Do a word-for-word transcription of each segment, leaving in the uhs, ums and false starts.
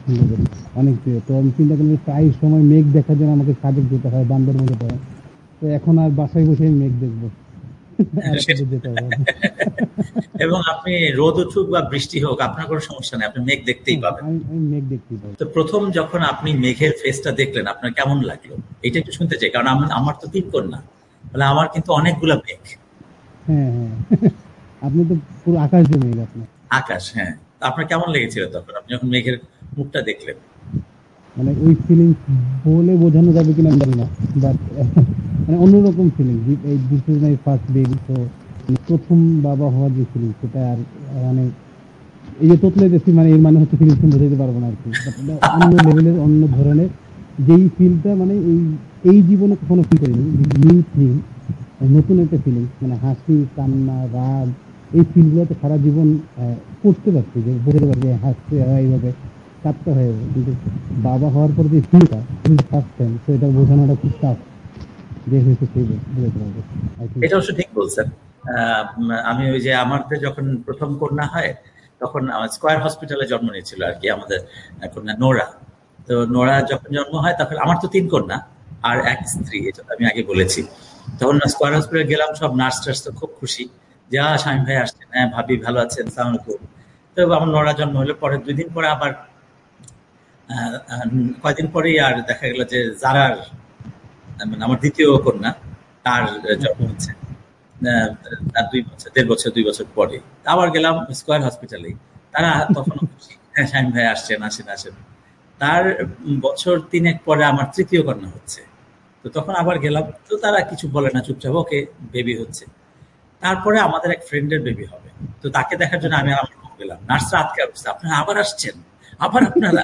পছন্দ করি, অনেক প্রিয়। তো আমি চিন্তা করলাম প্রায় সময় মেঘ দেখার জন্য আমাকে সাজেক যেতে হয়, বান্দরবন যেতে হয়। তো এখন আর বাসায় বসে মেঘ দেখবো, আর কোথাও যেতে হবে না। এবং আপনি রোদ উঠুক বা বৃষ্টি হোক আপনার কোনো সমস্যা নেই, আপনি মেঘ দেখতেই হ্যাঁ, পাবেন। আমি আমি মেঘ দেখতেই পাবো। তো প্রথম যখন আপনি মেঘের ফেসটা দেখলেন আপনার কেমন লাগলো, এটা একটু শুনতে চাই, কারণ আমি আমার তো তিন কন্যা, তাহলে আমার কিন্তু অনেকগুলো মেঘ। হ্যাঁ, হ্যাঁ। আপনি তো পুরো আকাশ দিয়ে মেঘ আপনার। আকাশ, হ্যাঁ। আপনার কেমন লেগেছিল তখন আপনি যখন মেঘের মুখটা দেখলেন? মানে ওই ফিলিংস বলে বোঝানো যাবে কিনা আমি জানি না, বাট মানে অন্যরকম ফিলিংস। এই this is my first baby, তো প্রথম বাবা হওয়ার যে ফিলিংস সেটা আর মানে এই যে তোতলে দেখছি, মানে এর মানে হচ্ছে ফিলিংস বোঝাতে পারবো না আর কি। বাট এটা অন্য লেভেলের, অন্য ধরনের যেই ফিলটা মানে এই এই জীবনে কখনো ফিল করিনি। নিউ থিং, নতুন একটা ফিলিংস, মানে হাসি, কান্না, রাগ, এই ফিলগুলো তো সারা জীবন আহ, করতে পারছি, যে বোঝাতে পারছি হাসতে হয় এইভাবে, কাঁদতে হয় এইভাবে। কিন্তু বাবা হওয়ার পর যে ফিলটা ফার্স্ট টাইম, তো এটা বোঝানোটা খুব টাফ, যে হয়েছে সেই বোঝাতে পারবে আই থিঙ্ক। এটা অবশ্য ঠিক বলছেন। আহ, উম, আমি ওই যে আমাদের যখন প্রথম কন্যা হয় তখন আমার স্কয়ার হসপিটালে জন্ম নিয়েছিল আর কি আমাদের কন্যা নোরা। তো নোরা যখন জন্ম হয় তখন আমার তো তিন কন্যা আর এক স্ত্রী, এটা তো আমি আগে বলেছি। তখন স্কয়ার হসপিটালে গেলাম, সব নার্স টার্স তো খুব খুশি যে আহ, শামীম ভাই আসছেন, হ্যাঁ ভাবি ভালো আছেন, সালাম আলাইকুম। তো আমার নোরা জন্ম হলো, পরে দুই দিন পরে আবার আহ, আহ, কয়দিন পরেই আর দেখা গেল যে জারার, মানে আমার দ্বিতীয় কন্যা, তার জন্ম আচ্ছা। হচ্ছে। আহ, তার দুই বছর দেড় বছর দুই বছর পরে আবার গেলাম স্কয়ার হসপিটালে। তারা তখনও খুশি, হ্যাঁ শামীম ভাই আসছেন, আসেন আসেন। তার বছর তিনেক পরে আমার তৃতীয় কন্যা হচ্ছে। তো তখন আবার গেলাম, তো তারা কিছু বলে না, চুপচাপ ওকে বেবি হচ্ছে। তারপরে আমাদের এক ফ্রেন্ডের বেবি হবে, তো তাকে দেখার জন্য আচ্ছা। আমি আর আমার রুমে গেলাম, নার্সরা আটকে উঠছে, আপনারা আবার আসছেন, আবার আপনারা।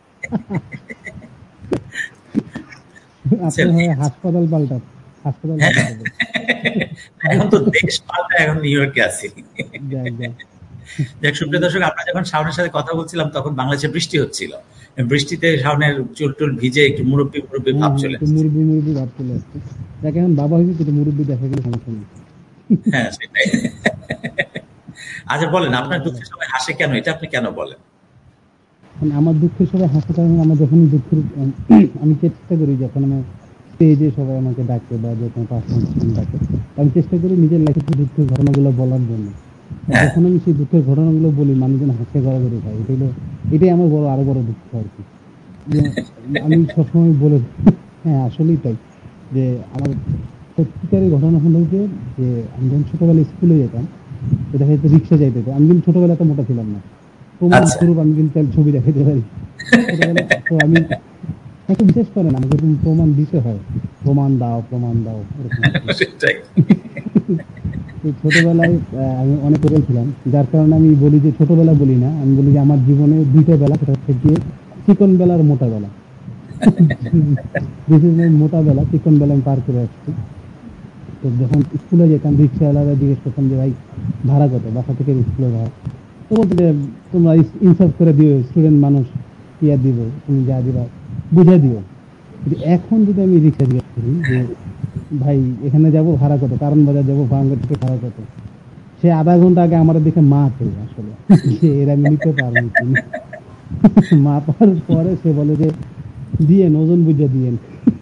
আপনি হয় হাসপাতাল পাল্টান, হাসপাতাল হ্যাঁ, পাল্টাতে হবে। এখন তো দেশ পাল্টা, এখন নিউ ইয়র্কে আছি। যাক যাক। দেখ সুপ্রিয় মানে দর্শক, আমরা যখন শাওনের সাথে কথা বলছিলাম তখন বাংলাদেশে বৃষ্টি হচ্ছিল। বৃষ্টিতে শাওনের চুল টুল ভিজে একটু মুরব্বী মুরব্বী হ্যাঁ, ভাব হ্যাঁ, চলে একটু আসছে। মুরব্বি মুরব্বি ভাব চলে আসছে। যাকে এখন বাবা হয়েছে, কিন্তু মুরব্বি দেখা গেলে সমস্যা নেই। হ্যাঁ, সেটাই। আচ্ছা বলেন, বলো আপনার বলো। দুঃখের সময় হাসে কেন, এটা আপনি কেন বলেন? মানে আমার দুঃখের সবাই হাসতে পারে না। আমার যখন দুঃখের উম, আমি চেষ্টা করি যখন আমার স্টেজে সবাই আমাকে ডাকে বা যখন পারফরমেন্স ডাকে, আমি চেষ্টা করি নিজের লাইফের দুঃখের ঘটনাগুলো বলার জন্য। আর হ্যাঁ, যখন আমি সেই দুঃখের ঘটনাগুলো বলি, মানুষজন হাসতে গড়াগড়ি খায়। এটাই হলো, এটাই আমার বড়, আরো বড় দুঃখ আর কি। যে আমি সবসময় বলে হ্যাঁ, আসলেই তাই। যে আমার সত্যিকারের ঘটনা হলো যে, যে আমি যখন ছোটবেলায় স্কুলে যেতাম, তো দেখা যেত রিক্সা যাইতে হতো। আমি কিন্তু ছোটবেলায় তো মোটা ছিলাম না। প্রমাণ আচ্ছা। স্বরূপ আমি কিন্তু তার ছবি দেখাইতে পারি। ছোটবেলা তো আমি হয়তো বিশেষ করে না, আমাকে তুমি প্রমাণ দিতে হয়, প্রমাণ দাও, প্রমাণ দাও, এরকম আর কি। সেটাই। তো ছোটবেলায় আহ, আমি অনেক ছোট ছিলাম, যার কারণে আমি বলি যে ছোটবেলা বলি না, আমি বলি যে আমার জীবনে দুইটা বেলা, সেটা হচ্ছে গিয়ে চিকন বেলা আর মোটা বেলা। দিস ইজ মাই মোটা বেলা, চিকন বেলা আমি পার করে আসছি। তো যখন স্কুলে যেতাম, রিক্সাওয়ালারা জিজ্ঞেস করতাম যে ভাই ভাড়া কত, বাসা থেকে স্কুলে ভাড়া। তো বলতো যে তোমরা ইনসাফ করে দিও, স্টুডেন্ট মানুষ, কি আর দিব, তুমি যা দিবা বুঝে দিও। কিন্তু এখন যদি আমি রিক্সা জিজ্ঞেস করি যে ভাই এখানে যাব ভাড়া কত, কারণ বাজার যাবো ভাঙ্গা থেকে ভাড়া কত, সে আধা ঘন্টা আগে আমার দেখে মা চাই আসলে, যে এরা আমি নিতে পারবো কিনা। মা পাওয়ার পরে সে বলে যে দিয়েন, ওজন বুঝে দিয়েন।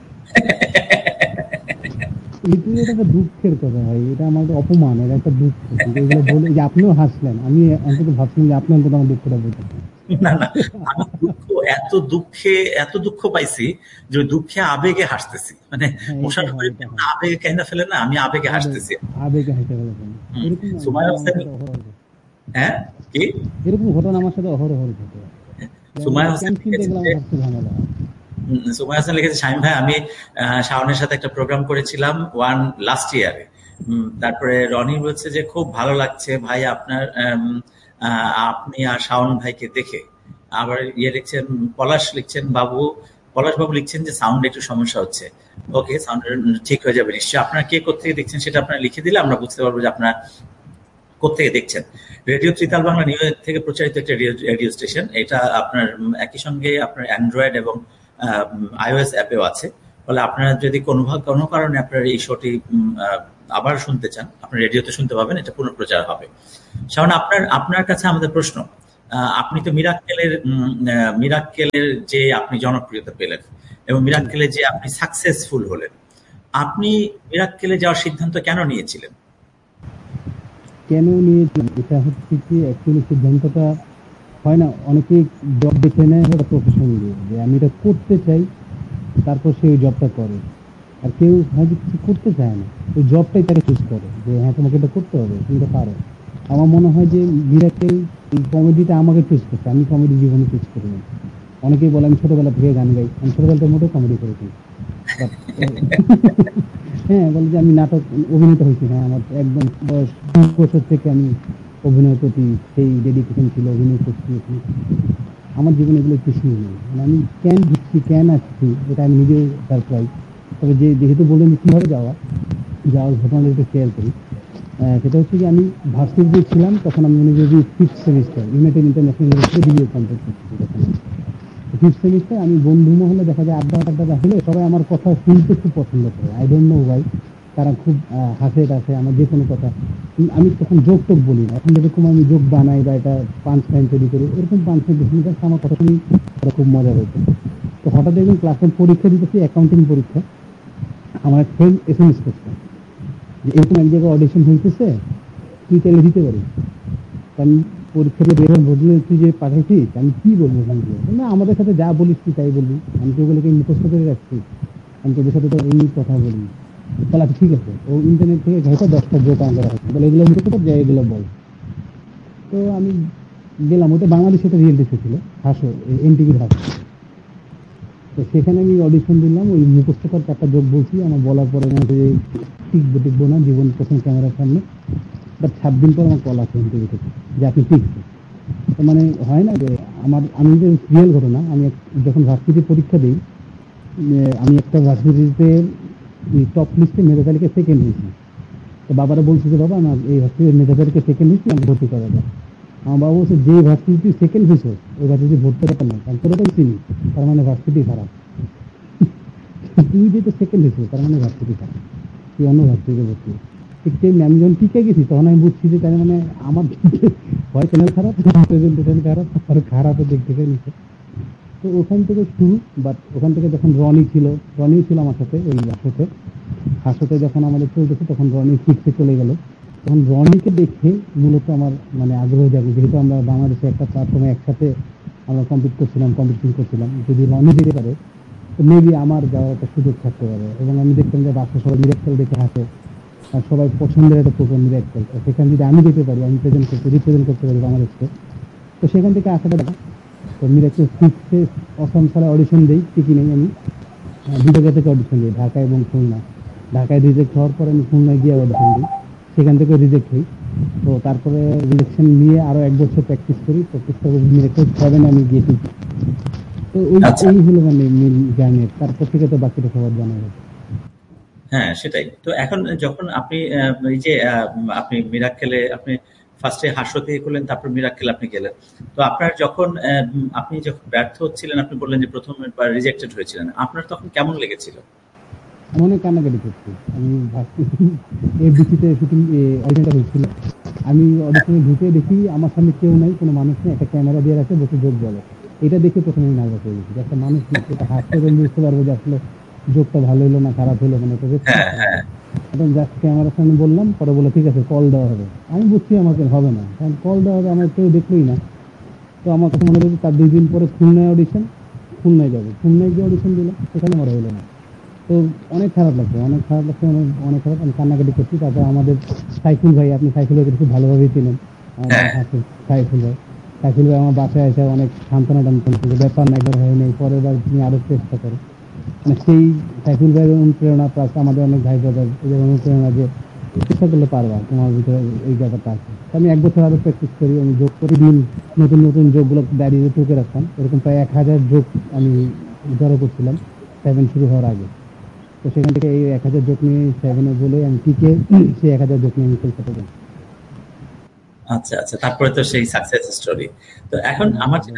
এটা এটা একটা দুঃখের কথা ভাই, এটা আমাদের অপমান, এটা একটা দুঃখ। কিন্তু এগুলো বলে যে আপনিও হাসলেন, আমি অন্তত ভাবছিলাম যে আপনি অন্তত আমার দুঃখটা বুঝেন। না না, আমি দুঃখ, এত দুঃখে এত দুঃখ পাইছি যে ওই দুঃখে আবেগে হাসতেছি, মানে হ্যাঁ, এটা মোশাররফ হয়, করিম এটা যেমন হয়। আবেগে কেঁদে ফেলে না, আমি আবেগে আবেগ, হাসতেছি। আবেগে হেসে ফেলেছেন। হুম। এরকম সুমাইয়া ঘটনা আমার হোসেন, সাথে অহরহ ঘটে। হ্যাঁ কি, এরকম ঘটনা আমার সাথে অহরহ ঘটে। যেমন সুমাইয়া এই হোসেন ক্যাম্প কিনতে লিখেছেন গেলে যে, আমার সবচেয়ে ঝামেলা। উম, সুমাইয়া হোসেন লিখেছে, শামীম ভাই আমি আহ, শাওনের সাথে একটা প্রোগ্রাম করেছিলাম ওয়ান লাস্ট ইয়ারে। তারপরে রনি বলছে যে খুব ভালো লাগছে ভাই আপনার, উম, আহ, আপনি আর শাওন ভাইকে দেখে। আবার ইয়ে লিখছেন, পলাশ লিখছেন বাবু, পলাশ বাবু লিখছেন যে সাউন্ড একটু সমস্যা হচ্ছে। ওকে, সাউন্ড ঠিক হয়ে যাবে নিশ্চয়ই। আপনারা কে কোথেকে দেখছেন সেটা আপনারা লিখে দিলে আমরা বুঝতে পারবো যে আপনারা কোথেকে দেখছেন। Radio tritaal Bangla new York থেকে প্রচারিত একটা রেডিও স্টেশন, এটা আপনার উম, একই সঙ্গে আপনার অ্যান্ড্রয়েড এবং আইওএস অ্যাপেও আছে। ফলে আপনারা যদি কোনো ভাগ- কোনো কারণে আপনার এই শোটি উম, আহ, আবার শুনতে চান, আপনার রেডিওতে শুনতে পাবেন, এটা পুনঃপ্রচার হবে। শাওন, আপনার আপনার কাছে আমাদের প্রশ্ন আপনি তো মিরাক্কেলের মিরাক্কেলের যে আপনি জনপ্রিয়তা পেলেন এবং মিরাক্কেলে যে আপনি সাকসেসফুল হলেন, আপনি মিরাক্কেলে যাওয়ার সিদ্ধান্ত কেন নিয়েছিলেন? কেন নিয়েছিলাম এটা হচ্ছে কি, অ্যাকচুয়ালি সিদ্ধান্তটা হয় না, অনেকেই জব বেছে নেয় ওটা প্রফেশন দিয়ে, যে আমি এটা করতে চাই, তারপর সে ওই জবটা করে। আর কেউ হয়তো কিছু করতে চায় না, ওই জবটাই তাকে চুজ করে যে হ্যাঁ তোমাকে এটা করতে হবে, তুমি এটা পারো। আমার মনে হয় যে মিরাক্কেল এই কমেডিটা আমাকে চুজ করছে, আমি কমেডি জীবনে চুজ করি না। অনেকেই বলে আমি ছোটবেলা থেকে গান গাই, আমি ছোটবেলাটা মোটেও কমেডি করেছি। হ্যাঁ, বলে যে আমি নাটক অভিনেতা হয়েছি, হ্যাঁ আমার একদম বয়স দুই বছর থেকে আমি অভিনয়ের প্রতি সেই ডেডিকেশন ছিল, অভিনয় করছি। আমার জীবনে এগুলো কিছুই নেই, মানে আমি কেন ঢুকছি কেন আসছি এটা আমি নিজেও সারপ্রাইজ। তবে যে যেহেতু বললেন যে কীভাবে যাওয়া যাওয়ার ঘটনাটা একটু শেয়ার করি। সেটা হচ্ছে কি, আমি ভার্সিটিতে ছিলাম তখন, আমি মনে করি fifth semester, United international university BBA complete করছি তখন। ফিফথ সেমিস্টার আমি বন্ধু মহলে দেখা যায় আড্ডা আড্ডা হলে সবাই আমার কথা শুনতে খুব পছন্দ করে, আই ডোন্ট নো ওয়াই। তারা খুব হাসে টাসে আমার যে কোনো কথা। আমি তখন যোগ টোক বলি না, এখন যেরকম আমি যোগ বানাই বা এটা পাঞ্চ লাইন তৈরি করি, এরকম পাঞ্চ লাইন বেশি কাছে আমার কথা শুনি, তারা খুব মজা পেত। তো হঠাৎ একদিন ক্লাসের পরীক্ষা দিতেছি, অ্যাকাউন্টিং পরীক্ষা, আমার এক ফ্রেন্ড এস এম এস করছে যে এরকম এক জায়গায় অডিশন হইতেছে, তুই চাইলে দিতে পারিস। আমি পরীক্ষাতে বের বদলে তুই যে পাঠাইছিস, আমি কি বলবো না, আমাদের সাথে যা বলিস তুই তাই বলবি, আমি তো ওগুলোকে মুখস্থ করে রাখছি, আমি তোদের সাথে তো এমনি কথা বলি। তাহলে ঠিক আছে, ও ইন্টারনেট থেকে ঘেঁটে দশটা জোক আনতে রাখছে, বলে এগুলো মুখস্থ যাই এগুলো বল। তো আমি গেলাম, ওটা বাংলাদেশে একটা রিয়েলিটি শো ছিল, হাসো, এনটিভির হাসো। তো সেখানে আমি অডিশন দিলাম, ওই মুখস্থ কর চারটা জোক বলছি, আমার বলার পরে টিকবো টিকবো না জীবন প্রথম ক্যামেরার সামনে। বাট সাত দিন পর আমার কল আসে ইন্টারভিউ থেকে যে আপনি টিকছে। তো মানে হয় না যে আমার, আমি যে রিয়েল ঘটনা, আমি যখন ভার্সিটি পরীক্ষা দিই, আমি একটা ভার্সিটিতে টপ লিস্টে মেধা তালিকা সেকেন্ড হয়েছি। তো বাবারা বলছে যে বাবা আমার এই ভার্সিটির মেধা তালিকা সেকেন্ড হয়েছি, আমি ভর্তি করা যায়। আমার বাবা বলছে যে ভার্সিটি সেকেন্ড হয়েছে ওই ভার্সিটি ভর্তি করা নেই, কারণ তোরা তো চিনি, তার মানে ভার্সিটি খারাপ। তুই যেহেতু সেকেন্ড হয়েছে তার মানে ভার্সিটি খারাপ, তুই অন্য ভার্সিটিতে ভর্তি। ঠিক তেমনি আমি যখন টিকে গেছি তখন আমি বুঝছি যে তার মানে আমার হয় চ্যানেল খারাপ, প্রেজেন্টেশন খারাপ, আর খারাপও দিক থেকে নিচ্ছে। তো ওখান থেকে শুরু। বাট ওখান থেকে যখন রনি ছিল, রনি ছিল আমার সাথে ওই হাসতে হাসতে যখন আমাদের চলতেছে, তখন রনি ফিক্সে চলে গেল। তখন রনিকে দেখে মূলত আমার মানে আগ্রহ জাগে, যেহেতু আমরা বাংলাদেশে একটা প্ল্যাটফর্মে একসাথে আমরা কম্পিট করছিলাম, কম্পিটিশন করছিলাম, যদি রনি যেতে পারে তো মেবি আমার যাওয়ার একটা সুযোগ থাকতে পারে। এবং আমি দেখতাম যে বাচ্চা সবাই মিরাক্কেল দেখে হাসে, আর সবাই পছন্দের একটা প্রোগ্রাম মিরাক্কেল, সেখানে যদি আমি যেতে পারি, আমি প্রেজেন্ট করতে রিপ্রেজেন্ট করতে পারি বাংলাদেশকে, তো সেখান থেকে আসাটা দেখা। তো মিরাক্কেল সিক্সে অসম সালে অডিশন দিই, টিকি নেই, আমি দুটো জায়গা থেকে অডিশন দিই, ঢাকা এবং খুলনা। ঢাকায় রিজেক্ট হওয়ার পরে আমি খুলনায় গিয়ে অডিশন দিই, সেখান থেকে রিজেক্ট হই। তো তারপরে রিজেকশন নিয়ে আরো এক বছর প্র্যাকটিস করি, প্র্যাকটিস করে মিরাক্কেল সেভেনে আমি গিয়ে টিকি। তো এই এই হলো মানে মেন জার্নি, তারপর থেকে তো বাকিটা সবার জানা গেছে। হ্যাঁ, সেটাই তো। এখন যখন আপনি এই যে আপনি মিরাক্কেলে আপনি ফার্স্টে হাসতে করলেন, তারপর মিরাক্কেল আপনি গেলেন, তো আপনার যখন আপনি যখন ব্যর্থ হচ্ছিলেন, আপনি বললেন যে প্রথমবার রিজেক্টেড হয়েছিলেন, আপনার তখন কেমন লেগেছিল? অনেক কান্নাকাটি করছি। আমি ভাবছি এফডিসিতে শুটিং অডিশনটা হয়েছিল, আমি অডিশনে ঢুকে দেখি আমার সামনে কেউ নাই, কোনো মানুষ নেই, একটা ক্যামেরা দিয়ে রাখে, বসে যোগ বলে। এটা দেখে প্রথমে আমি নার্ভাস হয়ে গেছি, একটা মানুষ এটা হাসতে বুঝতে পারবো যে আসলে যোগটা ভালো হলো না খারাপ হলো, মানে এটা এখন জাস্ট ক্যামেরার সামনে বললাম, পরে বলে ঠিক আছে কল দেওয়া হবে। আমি বুঝছি আমাকে হবে না, কারণ কল দেওয়া হবে আমার কেউ দেখলোই না। তো আমার কাছে মনে হচ্ছে তার দুই দিন পরে খুলনায় অডিশন, খুলনায় যাবো, খুলনায় গিয়ে অডিশন দিলাম, সেখানে আমার হলো না। তো অনেক খারাপ লাগছে, অনেক খারাপ লাগছে, অনেক অনেক খারাপ, আমি কান্নাকাটি করছি। তারপর আমাদের সাইফুল ভাই, আপনি সাইফুল ভাইকে খুব ভালোভাবেই চিনেন, সাইফুল ভাই সাইফুল ভাই আমার বাসায় এসে অনেক সান্ত্বনা টান্ত্বনা, ব্যাপার না, একবার হয় নাই, পরের বার তুমি আরো চেষ্টা করো। মানে সেই সাইফুল ভাইয়ের অনুপ্রেরণা, প্লাস আমাদের অনেক ভাই ব্রাদার এদের অনুপ্রেরণা যে চেষ্টা করলে পারবা, তোমার ভিতরে এই ব্যাপারটা আছে। আমি এক বছর আরো প্র্যাকটিস করি, আমি যোগ প্রতিদিন নতুন নতুন যোগগুলো ডায়েরিতে টুকে রাখতাম, এরকম প্রায় এক হাজার যোগ আমি জড়ো করছিলাম সেভেন শুরু হওয়ার আগে। তো সেখান থেকে এই এক হাজার যোগ নিয়ে সেভেনে বলে আমি টিকে সেই এক হাজার যোগ নিয়ে আমি কলকাতা যাই। আচ্ছা আচ্ছা, তারপরে তো সেই সাকসেস স্টোরি। তো এখন আমার যেটা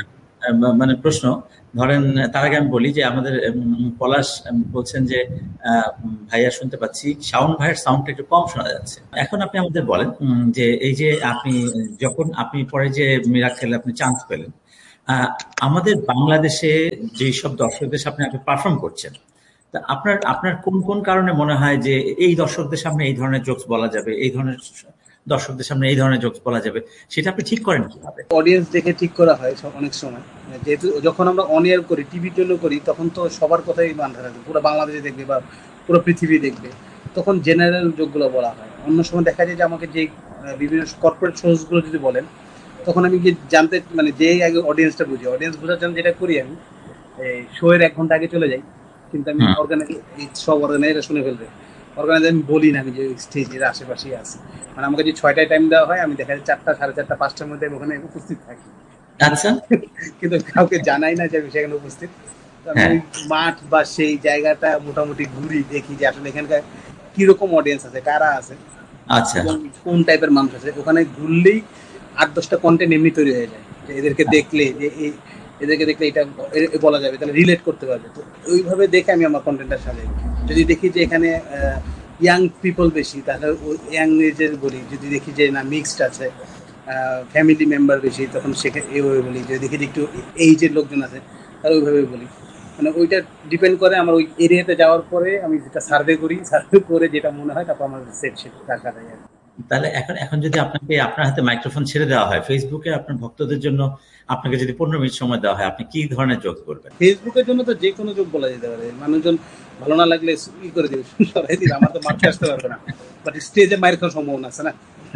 মানে প্রশ্ন, ধরেন তার আগে আমি বলি যে আমাদের পলাশ বলছেন যে ভাইয়া শুনতে পাচ্ছি, শাওন ভাইয়ের সাউন্ডটা একটু কম শোনা যাচ্ছে। এখন আপনি আমাদের বলেন যে এই যে আপনি যখন আপনি পরে যে মিরাক্কেলে আপনি চান্স পেলেন, আমাদের বাংলাদেশে যেসব দর্শকদের সামনে আপনি পারফর্ম করছেন, তা আপনার আপনার কোন কোন কারণে মনে হয় যে এই দর্শকদের সামনে এই ধরনের জোকস বলা যাবে, এই ধরনের দর্শকদের সামনে এই ধরনের জোকস বলা যাবে, সেটা আপনি ঠিক করেন কিভাবে? অডিয়েন্স দেখে ঠিক করা হয় অনেক সময়। যেহেতু যখন আমরা অন এয়ার করি, টিভির জন্য করি, তখন তো সবার কথাই মাথা রাখবে, পুরো বাংলাদেশে দেখবে বা পুরো পৃথিবী দেখবে, তখন জেনারেল জোকগুলো বলা হয়। অন্য সময় দেখা যায় যে আমাকে যে বিভিন্ন কর্পোরেট শোজগুলো যদি বলেন, তখন আমি গিয়ে জানতে মানে যে আগে অডিয়েন্সটা বুঝি, অডিয়েন্স বোঝার জন্য যেটা করি, আমি এই শো এর এক ঘন্টা আগে চলে যাই, কিন্তু আমি অর্গানাইজ সব অর্গানাইজার শুনে ফেলবে, অর্গানাইজার আমি বলি না আমি যে স্টেজের আশেপাশেই আছি। মানে আমাকে যে ছয়টায় টাইম দেওয়া হয়, আমি দেখা যায় চারটা সাড়ে চারটা পাঁচটার মধ্যে ওখানে উপস্থিত থাকি। আচ্ছা, কিন্তু কাউকে জানাই না যে আমি সেখানে উপস্থিত। আমি মাঠ বা সেই জায়গাটা মোটামুটি ঘুরি, দেখি যে আসলে এখানকার কিরকম অডিয়েন্স আছে, কারা আছে, আচ্ছা, কোন টাইপের মানুষ আছে। ওখানে ঘুরলেই আট দশটা কন্টেন্ট এমনি তৈরি হয়ে যায়, যে এদেরকে দেখলে যে এই এদেরকে দেখলে এটা বলা যাবে, তাহলে রিলেট করতে পারবে। তো ওইভাবে দেখে আমি আমার কন্টেন্টটা সাজাই। যদি দেখি যে এখানে ইয়াং পিপল বেশি, তাহলে ইয়াং এজের বলি। যদি দেখি যে না মিক্সড আছে, ফ্যামিলি মেম্বার বেশি, তখন সেখানে এইভাবে বলি। যদি দেখি যে একটু এইজের লোকজন আছে, তাহলে ওইভাবে বলি। মানে ওইটা ডিপেন্ড করে আমার ওই এরিয়াতে যাওয়ার পরে আমি যেটা সার্ভে করি, সার্ভে করে যেটা মনে হয় তারপর আমার সেট সেট রাখা যায়। তাহলে এখন এখন যদি আপনাকে আপনার হাতে মাইক্রোফোন ছেড়ে দেওয়া হয়, ফেসবুকে আপনার ভক্তদের জন্য আপনাকে যদি পনেরো মিনিট সময় দেওয়া হয়, আপনি কি ধরনের জোক করবেন? ফেসবুকের জন্য তো যে কোনো জোক বলা যেতে পারে। মানুষজন ভালো না লাগলে ই করে দিবে, সরাই দিবে, আমার তো মাঠে আসতে পারবে না, বাট স্টেজে মাইর খাওয়ার সম্ভাবনা আছে না,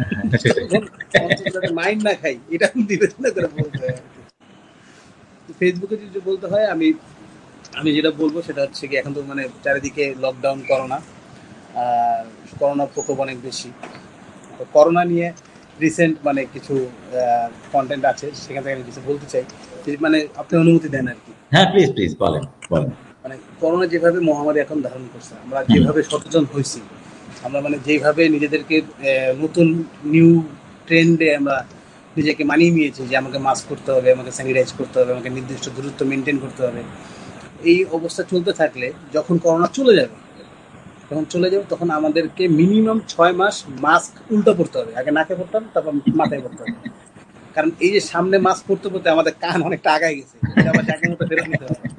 মাইন্ড না খাই, এটা বিবেচনা করে বলতে হয়। ফেসবুকে যদি বলতে হয়, আমি আমি যেটা বলবো সেটা হচ্ছে কি, এখন তো মানে চারিদিকে লকডাউন, করোনা, আর করোনার প্রকোপ অনেক বেশি। তো করোনা নিয়ে রিসেন্ট মানে কিছু কন্টেন্ট আছে, সেখান থেকে আমি কিছু বলতে চাই, মানে আপনি অনুমতি দেন আর কি। হ্যাঁ, প্লিজ প্লিজ বলেন বলেন। মানে করোনা যেভাবে মহামারী এখন ধারণ করছে, আমরা যেভাবে সচেতন হয়েছি, আমরা মানে যেভাবে নিজেদেরকে নতুন নিউ ট্রেন্ডে আমরা নিজেকে মানিয়ে নিয়েছি, যে আমাকে মাস্ক করতে হবে, আমাকে স্যানিটাইজ করতে হবে, আমাকে নির্দিষ্ট দূরত্ব মেনটেন করতে হবে। এই অবস্থা চলতে থাকলে যখন করোনা চলে যাবে, যখন চলে যাবে তখন আমাদেরকে মিনিমাম ছয় মাস মাস্ক উল্টো পড়তে হবে। আগে নাকে পড়তাম, তারপর মাথায় পড়তে হবে। কারণ এই যে সামনে মাস্ক পড়তে পড়তে আমাদের কান অনেকটা আগায় গেছে, আবার জায়গার মতো ফেরত নিতে হবে।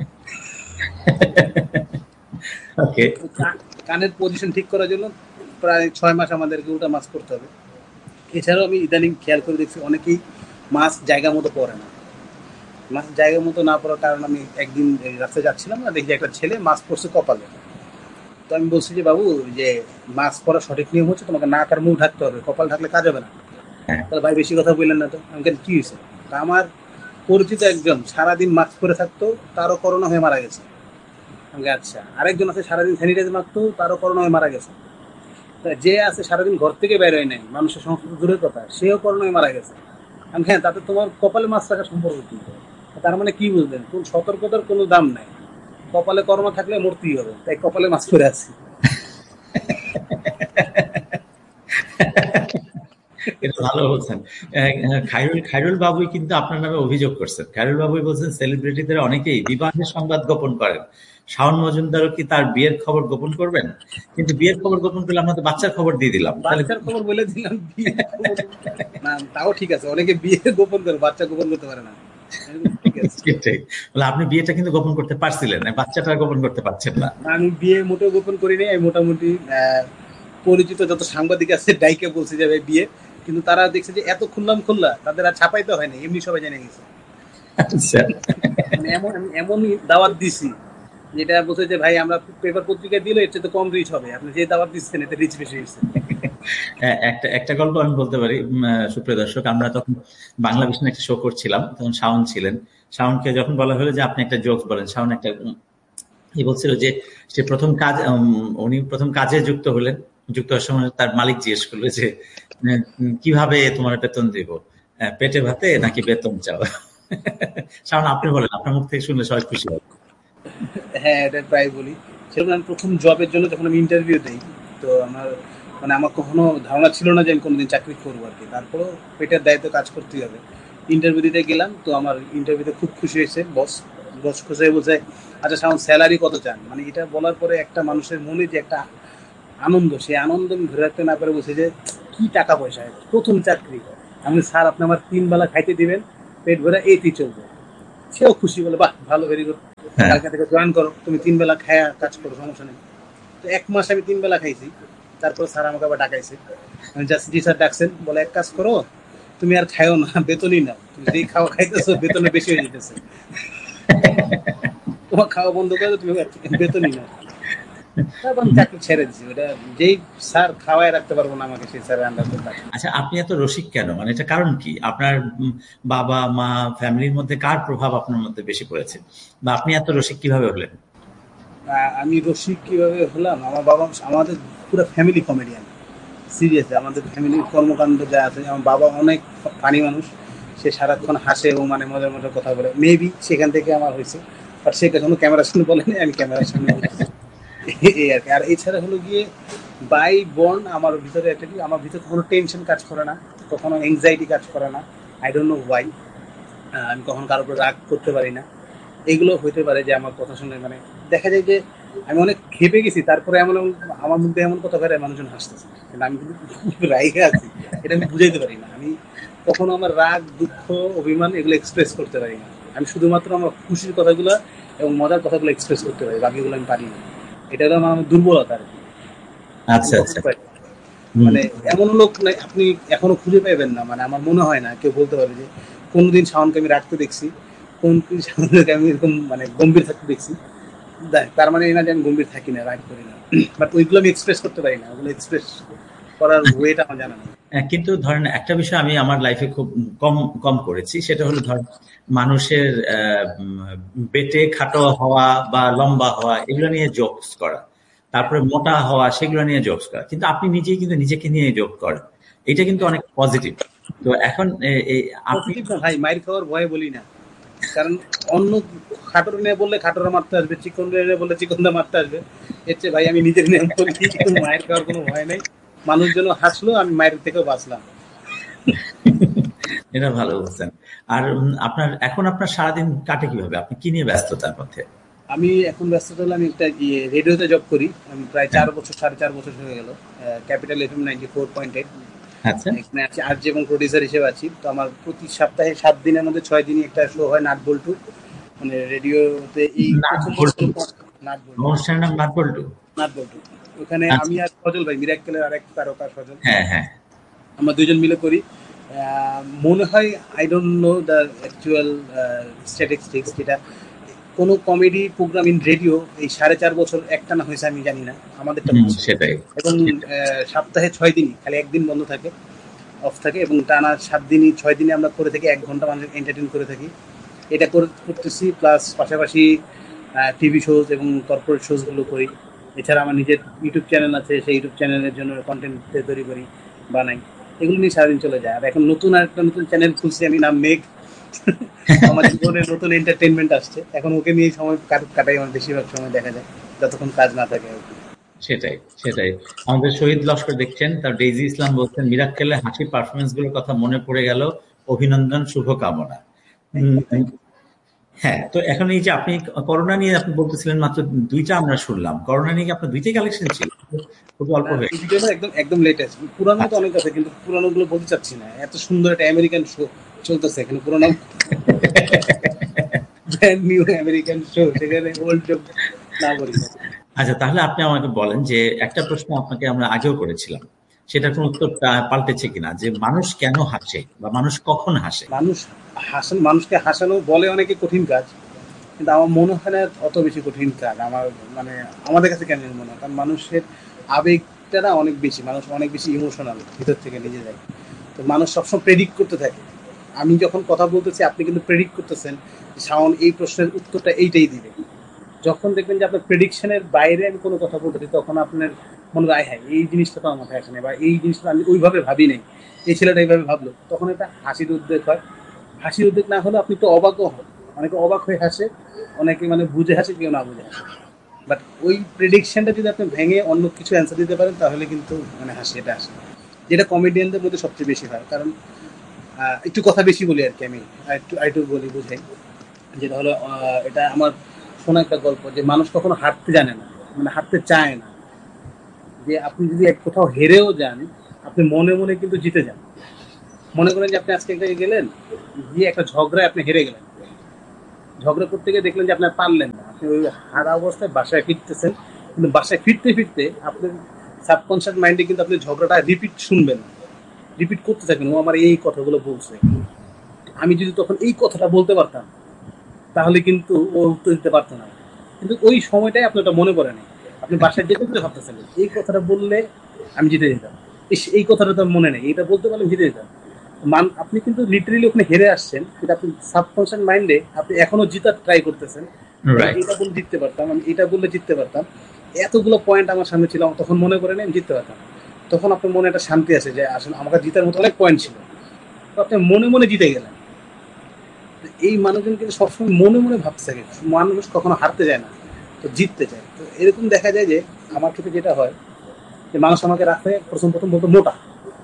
কানের পজিশন ঠিক করার জন্য প্রায় ছয় মাস আমাদেরকে উল্টা মাস্ক পড়তে হবে। এছাড়াও আমি ইদানিং খেয়াল করে দেখছি অনেকেই মাস্ক জায়গা মতো পরে না। মাস্ক জায়গা মতো না পড়ার কারণ, আমি একদিন রাস্তায় যাচ্ছিলাম না, দেখি একটা ছেলে মাস্ক পরছে কপালে। তো আমি বলছি যে বাবু, যে মাস্ক পরা সঠিক নিয়ম হচ্ছে তোমাকে নাক আর মুখ ঢাকতে হবে, কপাল ঢাকলে কাজ হবে না। তাহলে ভাই বেশি কথা বললেন না তো। আমি কেন, কি হয়েছে? আমার পরিচিত একজন সারাদিন মাস্ক পরে থাকতো, তারও করোনা হয়ে মারা গেছে। আমি আচ্ছা, আরেকজন আছে সারাদিন স্যানিটাইজ মাখতো, তারও করোনা হয়ে মারা গেছে। যে আছে সারাদিন ঘর থেকে বের হয় নাই, মানুষের সংস্কৃতি দূরের কথা, সেও করোনা হয়ে মারা গেছে। আমি হ্যাঁ, তাতে তোমার কপালে মাস্ক রাখার সম্পর্ক কি? তার মানে কি বুঝলেন? কোন সতর্কতার কোনো দাম নাই, কপালে করোনা থাকলে মরতেই হবে, তাই কপালে মাস্ক পরে আছি। এটা ভালো বলছেন। খায়রুল খায়রুল বাবুই কিন্তু আপনার নামে অভিযোগ করছেন। খায়রুল বাবুই বলছেন সেলিব্রিটিদের অনেকেই বিবাহের সংবাদ গোপন করেন। শাওন মজুমদারও কি তার বিয়ের খবর গোপন করবেন? কিন্তু বিয়ের খবর গোপন করলে আমরা তো বাচ্চার খবর দিয়ে দিলাম। বাচ্চার খবর বলে দিলাম, না তাও ঠিক আছে। অনেকে বিয়ে গোপন করে, বাচ্চা গোপন করতে পারে না। আপনি বিয়েটা কিন্তু গোপন করতে পারছিলেন, বাচ্চাটা গোপন করতে পারছেন না। আমি বিয়ে মোটেও গোপন করিনি। আমি মোটামুটি পরিচিত যত সাংবাদিক আছে ডাইকে বলছি যাবে বিয়ে, কিন্তু তারা দেখছে যে এত খুললাম খুললা, তাদের আর ছাপাইতে হয় না, এমনি সবাই জেনে গেছে। এমন এমনই দাওয়াত দিছি যেটা বলছে যে ভাই আমরা পেপার পত্রিকায় দিলে এর চেয়ে তো কম রিচ হবে, আপনি যে দাওয়াত দিচ্ছেন এতে রিচ বেশি হয়েছে। একটা একটা গল্প আমি বলতে পারি সুপ্রিয় দর্শক। আমরা তখন বাংলা ভিশনে একটা শো করছিলাম, তখন শাওন ছিলেন। শাওনকে যখন বলা হলো যে আপনি একটা জোকস বলেন, শাওন একটা ই বলছিল যে সে প্রথম কাজ, উনি প্রথম কাজে যুক্ত হলেন, যুক্ত হওয়ার সময় তার মালিক জিজ্ঞেস করলো যে কিভাবে তোমার বেতন দিব, পেটে ভাতে নাকি বেতন চাও? শাওন আপনি বলেন, আপনার মুখ থেকে শুনলে সবাই খুশি হবে। হ্যাঁ, এটা প্রায় বলি। সেরকম আমি প্রথম জবের জন্য যখন আমি ইন্টারভিউ দিই, তো আমার মানে আমার কখনো ধারণা ছিল না যে আমি কোনোদিন চাকরি করবো আর কি। তারপরেও পেটের দায়িত্ব কাজ করতেই হবে। ইন্টারভিউ দিতে গেলাম, তো আমার ইন্টারভিউতে খুব খুশি হয়েছে বস। বস খুশি হয়ে বলছে, আচ্ছা শাওন স্যালারি কত চান? মানে এটা বলার পরে একটা মানুষের মনে যে একটা আনন্দ, সেই আনন্দ আমি ধরে রাখতে না পারে বলছে যে কি টাকা পয়সা, প্রথম চাকরি। আমি স্যার আপনি আমার তিন বেলা খাইতে দিবেন, পেট ভরে এইতেই চলবে। সেও খুশি, বলে বাহ ভালো, ভেরি গুড, কালকে থেকে জয়েন করো, তুমি তিন বেলা খায়া কাজ করো, সমস্যা নেই। তো এক মাস আমি তিন বেলা খাইছি। তারপর স্যার আমাকে আবার ডাকাইছে, জাস্ট জি স্যার ডাকছেন, বলে এক কাজ করো, তুমি আর খাইও না, বেতনই নাও, তুমি যেই খাওয়া খাইতেছো বেতনে বেশি হয়ে যেতেছে, তোমার খাওয়া বন্ধ করে তুমি বেতনই নাও। তারপর আমি চাকরি ছেড়ে দিছি, ওটা যেই স্যার খাওয়ায় রাখতে পারবো না আমাকে, সেই স্যারের আন্ডার করতে। আচ্ছা, আপনি এত রসিক কেন? মানে এটা কারণ কি? আপনার বাবা মা ফ্যামিলির মধ্যে কার প্রভাব আপনার মধ্যে বেশি পড়েছে, বা আপনি এত রসিক কিভাবে হলেন? আমি রসিক কিভাবে হলাম, আমার বাবা, আমাদের পুরো ফ্যামিলি কমেডিয়ান, সিরিয়াসলি আমাদের ফ্যামিলির কর্মকাণ্ড যা আছে। আমার বাবা অনেক ফানি মানুষ, সে সারাক্ষণ হাসে এবং মানে মজার মজার কথা বলে। মেবি সেখান থেকে আমার হয়েছে, বাট সে কখনো ক্যামেরার সামনে বলেনি, আমি ক্যামেরার সামনে বলেছি, এই আর কি। আর এছাড়া হলো গিয়ে বাই বর্ন আমার ভিতরে একটা কি, আমার ভিতরে কোনো টেনশন কাজ করে না, কখনো এংজাইটি কাজ করে না, আই ডোন্ট নো ওয়াই। আমি কখনো কারোর উপর রাগ করতে পারি না। এগুলো হইতে পারে যে আমার কথা শুনে মানে দেখা যায় যে আমি অনেক খেপে গেছি, তারপরে এমন আমার মধ্যে এমন কথা বেড়ে মানুষজন হাসতেছে, কিন্তু আমি কিন্তু রাগে আছি, এটা আমি বুঝাইতে পারি না। আমি কখনো আমার রাগ, দুঃখ, অভিমান এগুলো এক্সপ্রেস করতে পারি না। আমি শুধুমাত্র আমার খুশির কথাগুলো এবং মজার কথাগুলো এক্সপ্রেস করতে পারি, বাকিগুলো আমি পারি না। এটা হলো আমার দুর্বলতা আর কি। আচ্ছা আচ্ছা। মানে এমন লোক নাই আপনি এখনো খুঁজে পাইবেন না, মানে আমার মনে হয় না কেউ বলতে পারে যে কোনোদিন শাওনকে আমি রাখতে দেখছি, কোন শাওনকে আমি এরকম মানে গম্ভীর থাকতে দেখছি। তার মানে এই না যে আমি গম্ভীর থাকি না, রাগ করি না, বাট ওইগুলো আমি এক্সপ্রেস করতে পারি না, ওগুলো এক্সপ্রেস করার ওয়েটা আমার জানা নেই। কিন্তু ধরেন একটা বিষয় আমি আমার লাইফে খুব কম কম করেছি, সেটা হলো ধরেন মানুষের পেটে খাটো হওয়া বা লম্বা হওয়া এগুলো নিয়ে জোকস করা, তারপরে মোটা হওয়া সেগুলো নিয়ে জোকস করা। কিন্তু আপনি নিজেই কিন্তু নিজেকে নিয়ে জোক করেন, এটা কিন্তু অনেক পজিটিভ। তো এখন পজিটিভ না ভাই, মাইর খাওয়ার ভয়ে বলি না, কারণ অন্য খাটোর নিয়ে বললে খাটোরা মারতে আসবে, চিকন নিয়ে বললে চিকনটা মারতে আসবে। এর চেয়ে ভাই আমি নিজের নিয়ে বলি, কিন্তু মায়ের খাওয়ার কোনো ভয় নেই। মানুষ যেন হাসলো, আমি মায়ের থেকেও বাঁচলাম। এটা ভালো বলছেন। আর আপনার এখন আপনার সারাদিন কাটে কিভাবে? আপনি কি নিয়ে ব্যস্ত তার মধ্যে? আমি এখন ব্যস্ত হলে আমি একটা রেডিওতে জব করি, আমি প্রায় চার বছর সাড়ে চার বছর হয়ে গেল, capital FM ninety four point eight. এখানে আছি আরজে এবং প্রডিউসার হিসেবে আছি। তো আমার প্রতি সপ্তাহে সাত দিনের মধ্যে ছয় দিনই একটা শো হয়, নাট বল্টু, মানে রেডিওতে। এই অনুষ্ঠানের নাম নাট বল্টু। নাট বল্টু, ওখানে আমি আর সজল ভাই, মিরাক্কেলের আরেক তারকা সজল, হ্যাঁ হ্যাঁ, আমরা দুজন মিলে করি। মনে হয় I don't know the actual statistics, যেটা কোনো কমেডি প্রোগ্রাম ইন রেডিও এই সাড়ে চার বছর একটা না হয়েছে আমি জানি না, আমাদেরটা সেটাই। এবং সপ্তাহে ছয় দিনই, খালি একদিন বন্ধ থাকে, অফ থাকে, এবং টানা সাত দিনই ছয় দিনই আমরা করে থাকি, এক ঘন্টা মানুষকে এন্টারটেইন করে থাকি। এটা করতেছি, প্লাস পাশাপাশি টিভি শোজ এবং কর্পোরেট শোজগুলো করি। এছাড়া আমার নিজের ইউটিউব চ্যানেল আছে, সেই ইউটিউব চ্যানেলের জন্য কন্টেন্ট তৈরি করি, বানাই, এগুলো নিয়ে সারাদিন চলে যায়। আর এখন নতুন আরেকটা নতুন চ্যানেল খুলছি আমি, নাম মেঘ। আমার জীবনে নতুন এন্টারটেইনমেন্ট আসছে, এখন ওকে নিয়ে সময় কাটাই, আমার বেশিরভাগ সময় দেখা যায়, যতক্ষণ কাজ না থাকে। সেটাই সেটাই। আমাদের শহীদ লস্কর দেখছেন, তার ডেইজি ইসলাম বলছেন, মিরাক্কেলের হাসির পারফরমেন্স গুলোর কথা মনে পড়ে গেল, অভিনন্দন, শুভকামনা। হ্যাঁ, তো এখন এই যে আপনি করোনা নিয়ে আপনি বলতেছিলেন, মাত্র দুইটা আমরা শুনলাম, করোনা নিয়ে আপনার দুইটাই কালেকশন ছিল, খুব অল্প হয়ে একদম একদম লেটেস্ট। পুরানো তো অনেক আছে, কিন্তু পুরানো গুলো বলতে চাচ্ছি না, এত সুন্দর একটা আমেরিকান শো চলতেছে এখানে, পুরানো ব্র্যান্ড নিউ আমেরিকান শো, সেখানে ওল্ড জোক না বলি। আচ্ছা, তাহলে আপনি আমাকে বলেন যে একটা প্রশ্ন আপনাকে আমরা আগেও করেছিলাম, সেটার কোন উত্তর পাল্টেছে কিনা, যে মানুষ কেন হাসে বা মানুষ কখন হাসে? মানুষ হাসান, মানুষকে হাসানো বলে অনেকে কঠিন কাজ, কিন্তু আমার মনে হয় না অত বেশি কঠিন কাজ। আমার মানে আমাদের কাছে কেন মনে হয়, কারণ মানুষের আবেগটা না অনেক বেশি, মানুষ অনেক বেশি ইমোশনাল ভিতর থেকে নিজে যায়। তো মানুষ সবসময় প্রেডিক্ট করতে থাকে। আমি যখন কথা বলতেছি, আপনি কিন্তু প্রেডিক্ট করতেছেন শাওন এই প্রশ্নের উত্তরটা এইটাই দিবে। যখন দেখবেন যে আপনার প্রেডিকশনের বাইরে আমি কোনো কথা বলতেছি, তখন আপনার মনে হয় হ্যাঁ এই জিনিসটা তো আমার মাথায় আসে না, বা এই জিনিসটা আমি ওইভাবে ভাবি নাই, এই ছেলেটা এইভাবে ভাবলো, তখন একটা হাসির উদ্বেগ হয়। হাসির উদ্বেগ না হলে আপনি তো অবাকও হন, অনেকে অবাক হয়ে হাসে, অনেকে মানে বুঝে হাসে, কেউ না বুঝে হাসে। বাট ওই প্রেডিকশনটা যদি আপনি ভেঙে অন্য কিছু অ্যান্সার দিতে পারেন, তাহলে কিন্তু মানে হাসি এটা আসে, যেটা কমেডিয়ানদের মধ্যে সবচেয়ে বেশি হয়। কারণ একটু কথা বেশি বলি আর কি, আমি একটু একটু বলি বুঝাই, যেটা হলো এটা আমার শোনা একটা গল্প, যে মানুষ কখনো হাঁটতে জানে না, মানে হাঁটতে চায় না। যে আপনি যদি এক কোথাও হেরেও যান, আপনি মনে মনে কিন্তু জিতে যান। মনে করেন যে আপনি আজকে একটা গেলেন, গিয়ে একটা ঝগড়ায় আপনি হেরে গেলেন, ঝগড়া করতে গিয়ে দেখলেন যে আপনার পারলেন না, আপনি ওই হারা অবস্থায় বাসায় ফিরতেছেন, কিন্তু বাসায় ফিরতে ফিরতে আপনার সাবকনশিয়াস মাইন্ডে কিন্তু আপনি ঝগড়াটা রিপিট শুনবেন, রিপিট করতে থাকবেন, ও আমার এই কথাগুলো বলছে, আমি যদি তখন এই কথাটা বলতে পারতাম তাহলে কিন্তু ও উত্তর দিতে পারতো না। কিন্তু ওই সময়টাই আপনার ওটা মনে পড়ে না, আপনি বাসায় যেতে যেতে ভাবতেছেন এই কথাটা বললে আমি জিতে যেতাম, এই কথাটা তো মনে নেই, এটা বলতে পারলে জিতে যেতাম। মান আপনি কিন্তু লিটারেলি ওখানে হেরে আসছেন, কিন্তু আপনি সাবকনশিয়াস মাইন্ডে আপনি এখনো জিতার ট্রাই করতেছেন, এটা বললে জিততে পারতাম, আমি এটা বললে জিততে পারতাম, এতগুলো পয়েন্ট আমার সামনে ছিল, তখন মনে করে নেই আমি জিততে পারতাম। তখন আপনার মনে একটা শান্তি আছে যে আসলে আমাকে জিতার মতো অনেক পয়েন্ট ছিল, তো আপনি মনে মনে জিতে গেলেন। এই মানুষজন কিন্তু সবসময় মনে মনে ভাবতে থাকে, মানুষ কখনো হারতে যায় না, তো জিততে চায়। তো এরকম দেখা যায় যে আমার ক্ষেত্রে যেটা হয়, যে মানুষ আমাকে রাখে প্রথম প্রথম বলতো মোটা,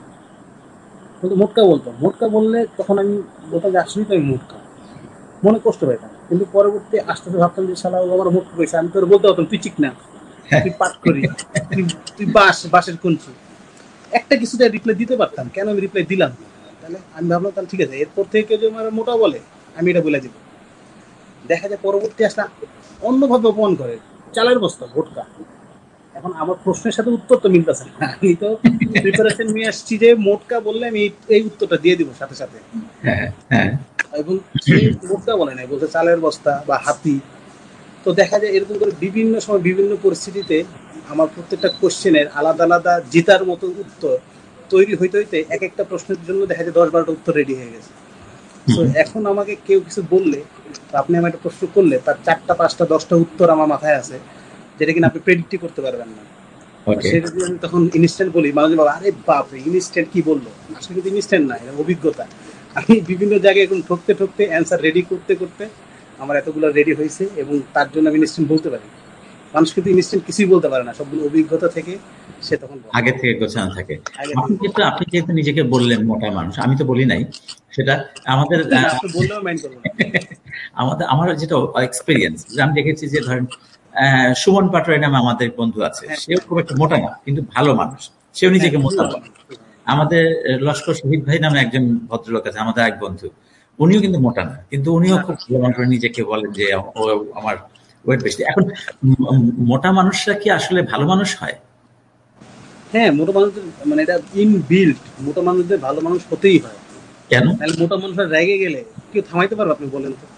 কিন্তু মোটকা বলতো, মোটকা বললে তখন আমি বলতাম যে আসলেই তো আমি মোটকা, মনে কষ্ট পেতাম। কিন্তু পরবর্তী আস্তে আস্তে ভাবতাম যে শালা ও আমার মোটকা পেয়েছে, আমি তোর বলতে পারতাম তুই চিক না, তুই পাট করি, তুই তুই বাস বাসের কঞ্চি, একটা কিছুতে রিপ্লাই দিতে পারতাম, কেন আমি রিপ্লাই দিলাম? তাহলে আমি ভাবলাম তাহলে ঠিক আছে, এরপর থেকে কেউ যদি আমার মোটা বলে আমি এটা বলে দিব। দেখা যায় পরবর্তী আসলে অন্যভাবে অপমান করে, চালের বস্তা ভোটকা। এখন আমার প্রশ্নের সাথে উত্তর তো মিলতেছে না, আমি তো প্রিপারেশন নিয়ে আসছি যে মোটকা বললে আমি এই উত্তরটা দিয়ে দিব সাথে সাথে, এবং সে মোটকা বলে নাই, বলছে চালের বস্তা বা হাতি। তো দেখা যায় এরকম করে বিভিন্ন সময় বিভিন্ন পরিস্থিতিতে আমার প্রত্যেকটা কোশ্চেনের আলাদা আলাদা জেতার মতো উত্তর তৈরি হইতে হইতে এক একটা প্রশ্নের জন্য দেখা যায় দশ বারোটা উত্তর রেডি হয়ে গেছে। তো এখন আমাকে কেউ কিছু বললে, আপনি আমার একটা প্রশ্ন করলে তার চারটা পাঁচটা দশটা উত্তর আমার মাথায় আছে, যেটা কিনা আপনি প্রেডিক্টই করতে পারবেন না। সেটা যদি আমি তখন ইনস্ট্যান্ট বলি, মানুষ বাবা আরে বাপরে ইনস্ট্যান্ট কি বললো, আসলে কিন্তু ইনস্ট্যান্ট না, এটা অভিজ্ঞতা। আমি বিভিন্ন জায়গায় এখন ঠকতে ঠকতে অ্যান্সার রেডি করতে করতে আমার এতগুলো রেডি হয়েছে, এবং তার জন্য আমি ইনস্ট্যান্ট বলতে পারি। মানুষ কিন্তু ইনস্ট্যান্ট কিছুই বলতে পারে না, সবগুলো অভিজ্ঞতা থেকে সে তখন আগে থেকে গোছানো থাকে। আপনি যেহেতু আপনি যেহেতু নিজেকে বললেন মোটা মানুষ, আমি তো বলি নাই সেটা, আমাদের বললেও মাইন্ড করবো না। আমাদের আমার যেটা এক্সপিরিয়েন্স, আমি দেখেছি যে ধরেন সুমন পাটোয়ারি নামে আমাদের বন্ধু আছে, সেও খুব একটা মোটা না কিন্তু ভালো মানুষ, সেও নিজেকে মোটা বলে। আমাদের লস্কর শহীদ ভাই নামে একজন ভদ্রলোক আছে, আমাদের এক বন্ধু, উনিও কিন্তু মোটা না, কিন্তু উনিও খুব ভালো করে নিজেকে বলেন যে আমার ওয়েট বেশি। এখন মোটা মানুষরা কি আসলে ভালো মানুষ হয়? হ্যাঁ, মোটা মানুষদের মানে এটা ইনবিল্ট, মোটা মানুষদের ভালো মানুষ হতেই হয়। কেন? তাহলে মোটা মানুষরা রেগে গেলে কেউ থামাইতে পারবে? আপনি বলেন তো।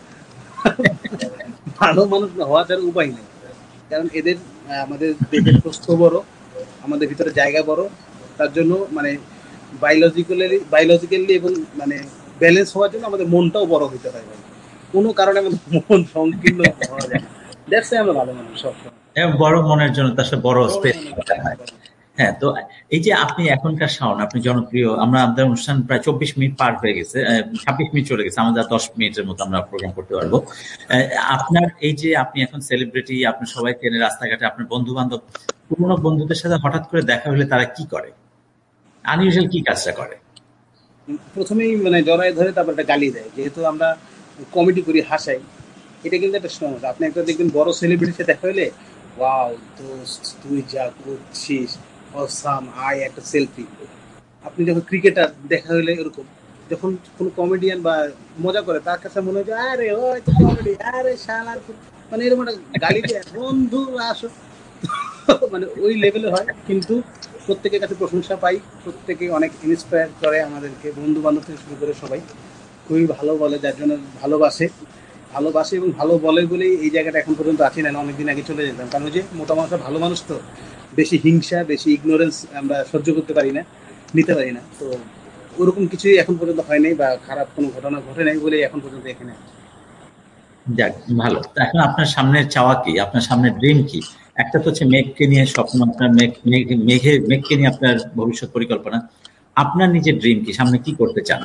ভালো মানুষ হওয়া যার উপায় নেই, কারণ এদের আমাদের দেহের প্রস্থ বড়, আমাদের ভিতরে জায়গা বড়, তার জন্য মানে বায়োলজিক্যালি বায়োলজিক্যালি এবং মানে ব্যালেন্স হওয়ার জন্য আমাদের মনটাও বড় হইতে হয়। কোনো কারণে আমাদের মন সংকীর্ণ হওয়া যায় না, দ্যাটস আমরা ভালো মানুষ সবসময়। বড় মনের জন্য তার সাথে বড় স্পেস হয়। হ্যাঁ, তো এই যে আপনি এখনকার শাওন, আপনি জনপ্রিয়, আমরা আমাদের অনুষ্ঠান প্রায় চব্বিশ মিনিট পার হয়ে গেছে, ছাব্বিশ মিনিট চলে গেছে, আমাদের দশ মিনিটের মতো আমরা প্রোগ্রাম করতে পারবো। আপনার এই যে আপনি এখন সেলিব্রিটি, আপনি সবাই চেনে, রাস্তাঘাটে আপনার বন্ধু বান্ধব, পুরোনো বন্ধুদের সাথে হঠাৎ করে দেখা হলে তারা কি করে, আনইউজুয়াল কি কাজটা করে? প্রথমেই মানে জড়াই ধরে তারপর একটা গালি দেয়, যেহেতু আমরা কমেডি করি, হাসাই, এটা কিন্তু একটা সমস্যা। আপনি একটা দেখবেন বড় সেলিব্রিটির সাথে দেখা হলে, ওয়াও দোস্ত তুই যা করছিস অসাম, আয় একটা সেলফি। আপনি যখন ক্রিকেটার দেখা হলে এরকম, যখন কোনো কমেডিয়ান বা মজা করে তার কাছে মনে হয় আরে ওই তো কমেডি, আরে শালার, মানে এরকম একটা গালি দিয়ে বন্ধু আসো, মানে ওই লেভেলে হয়। কিন্তু প্রত্যেকের কাছে প্রশংসা পাই, প্রত্যেকে অনেক ইন্সপায়ার করে আমাদেরকে, বন্ধু বান্ধব থেকে শুরু করে সবাই খুবই ভালো বলে, যার জন্য ভালোবাসে ভালোবাসে এবং ভালো বলে বলেই এই জায়গাটা এখন পর্যন্ত আছি, না অনেকদিন আগে চলে যেতাম। কারণ ওই যে মোটা মানুষরা ভালো মানুষ, তো বেশি হিংসা বেশি ইগনোরেন্স আমরা সহ্য করতে পারি না, নিতে পারি না। তো ওরকম কিছুই এখন পর্যন্ত হয় নাই, বা খারাপ কোনো ঘটনা ঘটে নাই বলেই এখন পর্যন্ত এখানে। যাক, ভালো। এখন আপনার সামনের চাওয়া কি, আপনার সামনের ড্রিম কি? একটা তো হচ্ছে মেঘকে নিয়ে স্বপ্ন, আপনার মেঘ মেঘে মেঘকে নিয়ে আপনার ভবিষ্যৎ পরিকল্পনা। আপনার নিজের ড্রিম কি, সামনে কি করতে চান?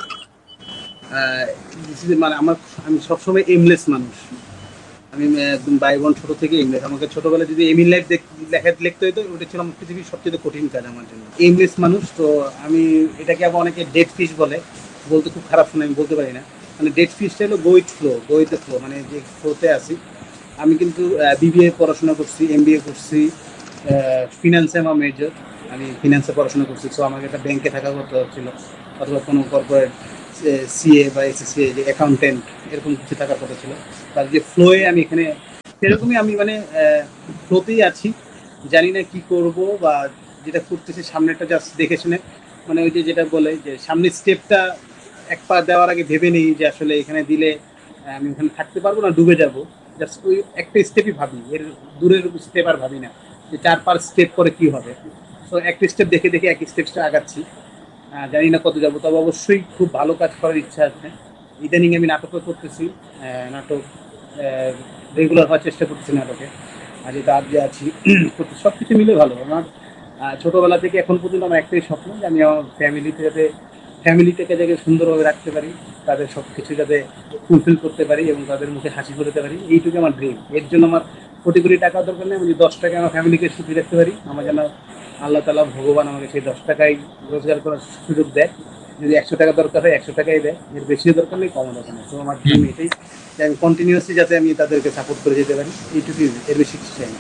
মানে আমার, আমি সবসময় এমলেস মানুষ, আমি একদম বাই বোন ছোট থেকে এমলেস। আমাকে ছোটবেলায় যদি এম ইন লাইফ লেখা লিখতে হইতো, ওটা ছিল আমার পৃথিবীর সবচেয়ে কঠিন কাজ আমার জন্য, এমলেস মানুষ। তো আমি এটাকে আবার অনেকে ডেড ফিশ বলে, বলতে খুব খারাপ শুনে, আমি বলতে পারি না। মানে ডেট ফিসটা হলো go with flow, go with flow, মানে যে ফ্লোতে আছি। আমি কিন্তু বিবিএ পড়াশোনা করছি, এমবিএ করছি, ফিনান্সে আমার মেজর, আমি ফিনান্সে পড়াশোনা করছি। সো আমাকে একটা ব্যাংকে থাকা করতে হচ্ছিল, অথবা কোনো কর্পোরেট সিএ বা এসিসিএ যে অ্যাকাউন্টেন্ট, এরকম কিছু থাকার কথা ছিল। তার যে ফ্লোয়ে আমি এখানে সেরকমই আমি মানে ফ্লোতেই আছি, জানি না কি করব বা যেটা করতেছি সামনেটা জাস্ট দেখে শুনে, মানে ওই যে যেটা বলে যে সামনের স্টেপটা এক পা দেওয়ার আগে ভেবে নেই যে আসলে এখানে দিলে আমি ওখানে থাকতে পারবো না ডুবে যাব, জাস্ট ওই একটা স্টেপই ভাবি, এর দূরের স্টেপ আর ভাবি না যে চার পাঁচ স্টেপ করে কি হবে। সো একটা স্টেপ দেখে দেখে এক স্টেপটা আগাচ্ছি, জানি না কত যাবো, তবে অবশ্যই খুব ভালো কাজ করার ইচ্ছা আছে। ইদানিং আমি নাটকও করতেছি, নাটক রেগুলার হওয়ার চেষ্টা করতেছি নাটকে, আর যেটা আজ যে আছি করতে সব কিছু মিলে ভালো। আমার ছোটোবেলা থেকে এখন পর্যন্ত আমার একটাই স্বপ্ন যে আমি আমার ফ্যামিলিতে যাতে ফ্যামিলিটাকে যাতে সুন্দরভাবে রাখতে পারি, তাদের সব কিছু যাতে ফুলফিল করতে পারি এবং তাদের মুখে হাসি ফোটাতে পারি, এইটুকু আমার ড্রিম। এর জন্য আমার কোটি কোটি টাকা দরকার নেই, আমি যদি দশ টাকা আমার ফ্যামিলিকে সুখী রাখতে পারি, আমার যেন আল্লাহ তাআলা ভগবান আমাকে সেই দশ টাকাই রোজগার করার সুযোগ দেয়। যদি একশো টাকা দরকার হয় একশো টাকাই দেয়, এর বেশিও দরকার নেই, কমও দরকার নেই। তো আমার ড্রিম এটাই যে আমি কন্টিনিউয়াসলি যাতে আমি তাদেরকে সাপোর্ট করে যেতে পারি, এইটুকুই, এর বেশি কিছু চাই না।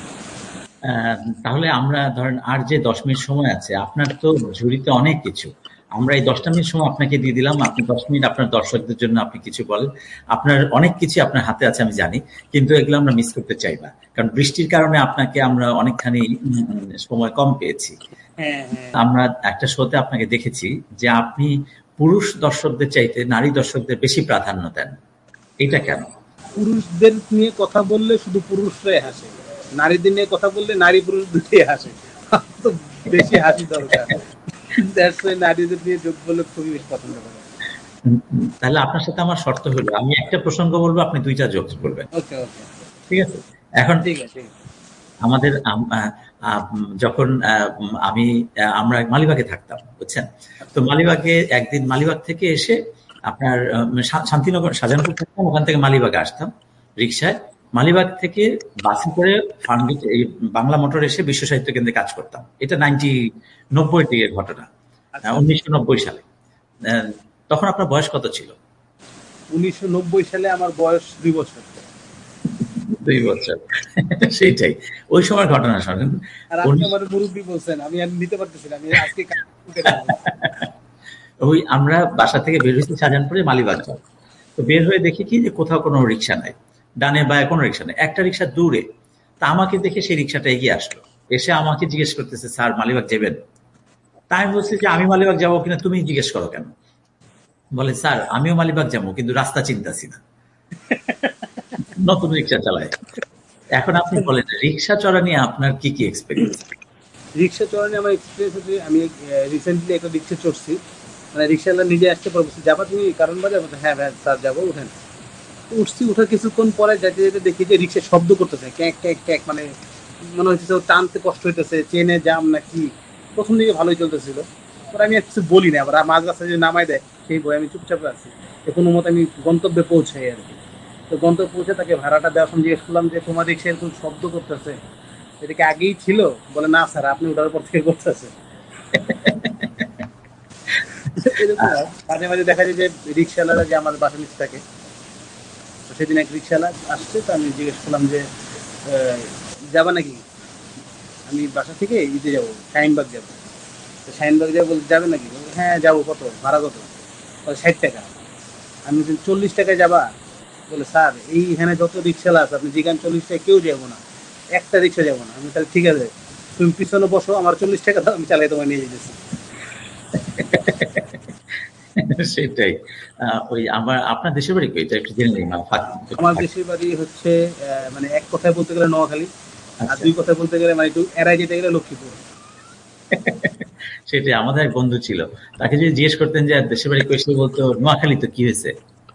তাহলে আমরা ধরেন আর যে দশ মিনিট সময় আছে, আপনার তো ঝুড়িতে অনেক কিছু, আমরা এই দশটা মিনিট সময় আপনাকে দিয়ে দিলাম, আপনি দশ মিনিট আপনার দর্শকদের জন্য আপনি কিছু বলেন। আপনার অনেক কিছু আপনার হাতে আছে আমি জানি, কিন্তু এগুলো আমরা মিস করতে চাই না, কারণ বৃষ্টির কারণে আপনাকে আমরা অনেকখানি সময় কম পেয়েছি। আমরা একটা শোতে আপনাকে দেখেছি যে আপনি পুরুষ দর্শকদের চাইতে নারী দর্শকদের বেশি প্রাধান্য দেন, এটা কেন? পুরুষদের নিয়ে কথা বললে শুধু পুরুষরাই হাসে, নারীদের নিয়ে কথা বললে নারী পুরুষ দুটোই হাসে, তো বেশি হাসি দরকার। নারীদের নিয়ে যোগ বলে খুবই বেশি পছন্দ করে। তাহলে আপনার সাথে আমার শর্ত হলো, আমি একটা প্রসঙ্গ বলবো, আপনি দুইটা যোগ বলবেন। ওকে ওকে, ঠিক আছে। এখন ঠিক আছে, আমাদের যখন আমি আমরা মালিবাগে থাকতাম, বুঝছেন, তো মালিবাগে একদিন মালিবাগ থেকে এসে আপনার শান্তিনগর শাহজাহানপুর থাকতাম, ওখান থেকে মালিবাগে আসতাম রিক্সায়, মালিবাগ থেকে বাসে করে ফার্মগেট এই বাংলা মোটর এসে বিশ্ব সাহিত্য কেন্দ্রে কাজ করতাম। এটা নাইনটি নব্বই দিকের ঘটনা, উনিশশো নব্বই সালে। তখন আপনার বয়স কত ছিল? উনিশশো নব্বই সালে আমার বয়স দুই বছর। দুই বছর, সেইটাই ওই সময় ঘটনা শোনেন। আর আপনি আমার মুরব্বি বলছেন, আমি আর নিতে পারতেছি না, আমি আজকে ওই আমরা বাসা থেকে বের হয়েছি শাহজাহানপুরে মালিবাগ যাব, তো বের হয়ে দেখি কি যে কোথাও কোনো রিক্সা নাই, ডানে বায়ে কোনো রিক্সা নেই, একটা রিক্সা দূরে। তা আমাকে দেখে সেই রিক্সাটা এগিয়ে আসলো, এসে আমাকে জিজ্ঞেস করতেছে, স্যার মালিবাগ যাবেন? তা আমি বলছি যে আমি মালিবাগ যাবো কিনা তুমি জিজ্ঞেস করো কেন? বলে, স্যার আমিও মালিবাগ যাবো কিন্তু রাস্তা চিন্তাছি না, নতুন রিক্সা চালায়। এখন আপনি বলেন রিক্সা চড়া নিয়ে আপনার কি কি এক্সপেরিয়েন্স? রিক্সা চড়া নিয়ে আমার এক্সপিরিয়েন্স হচ্ছে, আমি রিসেন্টলি একটা রিক্সা চড়ছি, মানে রিক্সাওয়ালা নিজে আসতে পারবো, যাবা তুমি কারণ বাজার? হ্যাঁ হ্যাঁ স্যার যাবো, উঠেন। উঠছি, উঠার কিছুক্ষণ পরে যেতে যেতে দেখি যে রিক্সা শব্দ করতেছে, ক্যাঁক ক্যাঁক ক্যাঁক, মানে মনে হচ্ছে টানতে কষ্ট হইতেছে, চেনে জাম নাকি। প্রথম দিকে ভালোই চলতেছিল, পরে আমি কিছু বলি না, আবার মাঝ রাস্তায় যদি নামাই দেয় সেই বই আমি চুপচাপ আছি, কোনো মতো আমি গন্তব্যে পৌঁছাই আর কি। তো গন্তব্যে পৌঁছে তাকে ভাড়াটা দেওয়ার সময় জিজ্ঞেস করলাম যে তোমার রিক্সা এরকম শব্দ করতেছে, এটা কি আগেই ছিল? বলে, না স্যার আপনি ওঠার পর থেকে করতেছে। মাঝে মাঝে দেখা যায় যে রিক্সাওয়ালারা যে আমার বাসা নিচে থাকে, তো সেদিন এক রিক্সাওয়ালা আসছে, তো আমি জিজ্ঞেস করলাম যে যাবা নাকি? আমি বাসা থেকে ইতে যাবো, শাহিনবাগ যাবো। তো শাহিনবাগ যাবো, বলতে যাবে নাকি? হ্যাঁ যাবো। কত ভাড়া? কত? ষাট টাকা। আমি চল্লিশ টাকায় যাবা? বলে, স্যার এইখানে যত রিক্সাওয়ালা আছে আপনি যেখানে চল্লিশ টাকা কেউ যাবো না, একটা রিক্সা যাবো না। আমি তাহলে ঠিক আছে, তুমি পিছনে বসো, আমার চল্লিশ টাকা দাও, আমি চালাই তোমায় নিয়ে যেতেছি। সেটাই। ওই আমার আপনার দেশের বাড়ি কই, একটু জেনে নিই। আমার দেশের বাড়ি হচ্ছে মানে এক কথায় বলতে গেলে নোয়াখালী, আর দুই কথায় বলতে গেলে মানে একটু এড়াই যেতে গেলে লক্ষ্মীপুর। সেটাই, আমাদের এক বন্ধু ছিল, তাকে যদি জিজ্ঞেস করতেন যে দেশের বাড়ি কই, সে বলতো নোয়াখালী। তো কি হয়েছে?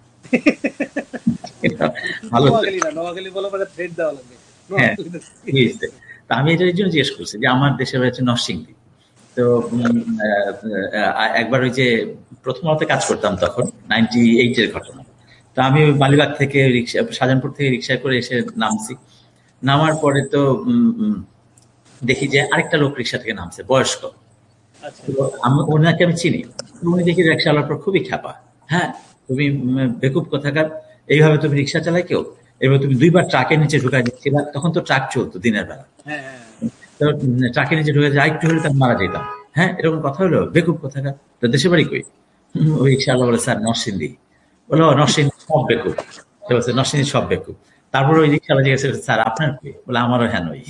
আমি এটার জন্য জিজ্ঞেস করছি যে আমার দেশের বাড়ি হচ্ছে নরসিংদী। তো একবার ওই যে প্রথম আলোতে কাজ করতাম তখন, নাইনটি এইট এর ঘটনা। তো আমি মালিবাগ থেকে রিক্সা, শাহজাহানপুর থেকে রিক্সায় করে এসে নামছি। নামার পরে তো দেখি যে আরেকটা লোক রিক্সা থেকে নামছে, বয়স্ক। আমি ওনাকে আমি চিনি, উনি দেখি রিক্সাওয়ালার পর খুবই খ্যাপা, হ্যাঁ তুমি উম, বেকুব কোথাকার, এইভাবে তুমি রিক্সা চালাই কেউ, এবার তুমি দুইবার ট্রাকের নিচে ঢুকাই দিচ্ছিলা, তখন তো ট্রাক চলতো দিনের বেলা, হ্যাঁ হ্যাঁ তো উম, ট্রাকের নিচে ঢুকে যায় একটু হলে তার মারা যেতাম। হ্যাঁ এরকম কথা হলো, বেকুব কোথাকার, তো দেশের বাড়ি কই? হুম, ওই রিক্সাওয়ালা বলে স্যার নরসিংদী। বলো নরসিংদী সব বেকুব, সে বলছে নরসিংদী সব বেকুব। তারপর ওই রিক্সাওয়ালা জিজ্ঞেস করছে স্যার আপনার কি, বলে আমারও হ্যাঁ নই।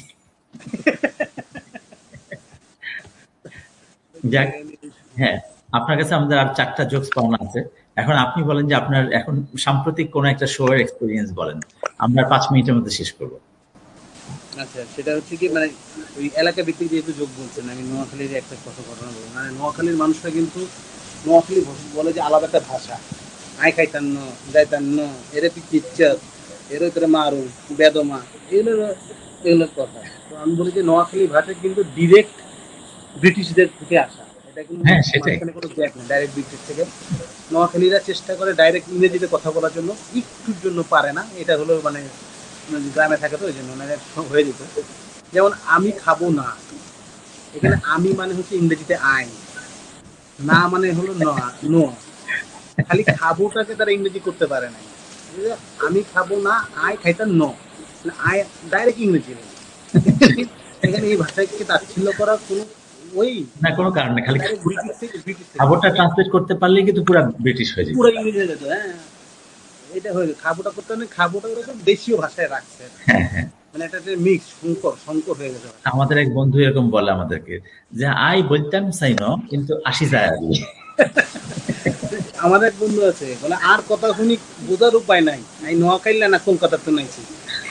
যাক, হ্যাঁ আপনার কাছে আমাদের আর চারটা জোকস পাওনা আছে। এখন আপনি বলেন যে আপনার এখন সাম্প্রতিক কোন একটা শো এর এক্সপিরিয়েন্স বলেন, আমরা পাঁচ মিনিটের মধ্যে শেষ করবো। আচ্ছা, সেটা হচ্ছে কি মানে ওই এলাকা ভিত্তিক যেহেতু যোগ বলছেন, আমি নোয়াখালীর একটা কথা ঘটনা বলবো। মানে নোয়াখালীর মানুষরা কিন্তু নোয়াখালী ভাষা বলে যে আলাদা একটা ভাষা, আই খাইতান্ন যাইতান্ন, এরে তুই কিচ্চাত, এর তোরে মারু বেদমা, এগুলো এগুলোর কথা। তো আমি বলি যে নোয়াখালী ভাষা কিন্তু ডিরেক্ট ব্রিটিশদের থেকে আসা, এটা কিন্তু হ্যাঁ সেটাই। মাঝখানে কোনো গ্যাপ নেই, ডাইরেক্ট ব্রিটিশ থেকে। নোয়াখালীরা চেষ্টা করে ডাইরেক্ট ইংরেজিতে কথা বলার জন্য, একটুর জন্য পারে না, এটা হলো মানে গ্রামে থাকে তো ওই জন্য মানে হয়ে যেত। যেমন আমি খাবো না, এখানে আমি মানে হচ্ছে ইংরেজিতে আই, না মানে হলো নো। খালি খাবোটাকে তারা ইংরেজি করতে পারে না। আমি খাবো না, আই খাইতাম নো, আই ডাইরেক্ট ইংরেজি। এখানে এই ভাষাকে তাচ্ছিল্য করার কোনো ওই না কোনো কারণ নেই, খালি ডাইরেক্ট ব্রিটিশ থেকে ব্রিটিশ থেকে খবরটা ট্রান্সলেট করতে পারলেই কিন্তু পুরো ব্রিটিশ হয়ে যেত। পুরো ইংরেজি হয়ে যেত। হ্যাঁ, এটা হয়ে খাবোটা করতে মানে খাবোটা ওরকম দেশীয় ভাষায় রাখছে, হ্যাঁ হ্যাঁ, মানে একটা মিক্স সংকর সংকর হয়ে গেছে। আমাদের এক বন্ধু এরকম বলে আমাদেরকে যে আই বলতাম সাইন কিন্তু আসি যায় আর কি। আমাদের এক বন্ধু আছে বলে আর কথা শুনি বোঝার উপায় নাই, আমি নোয়াখাইলে না কলকাতা তো নাইছি,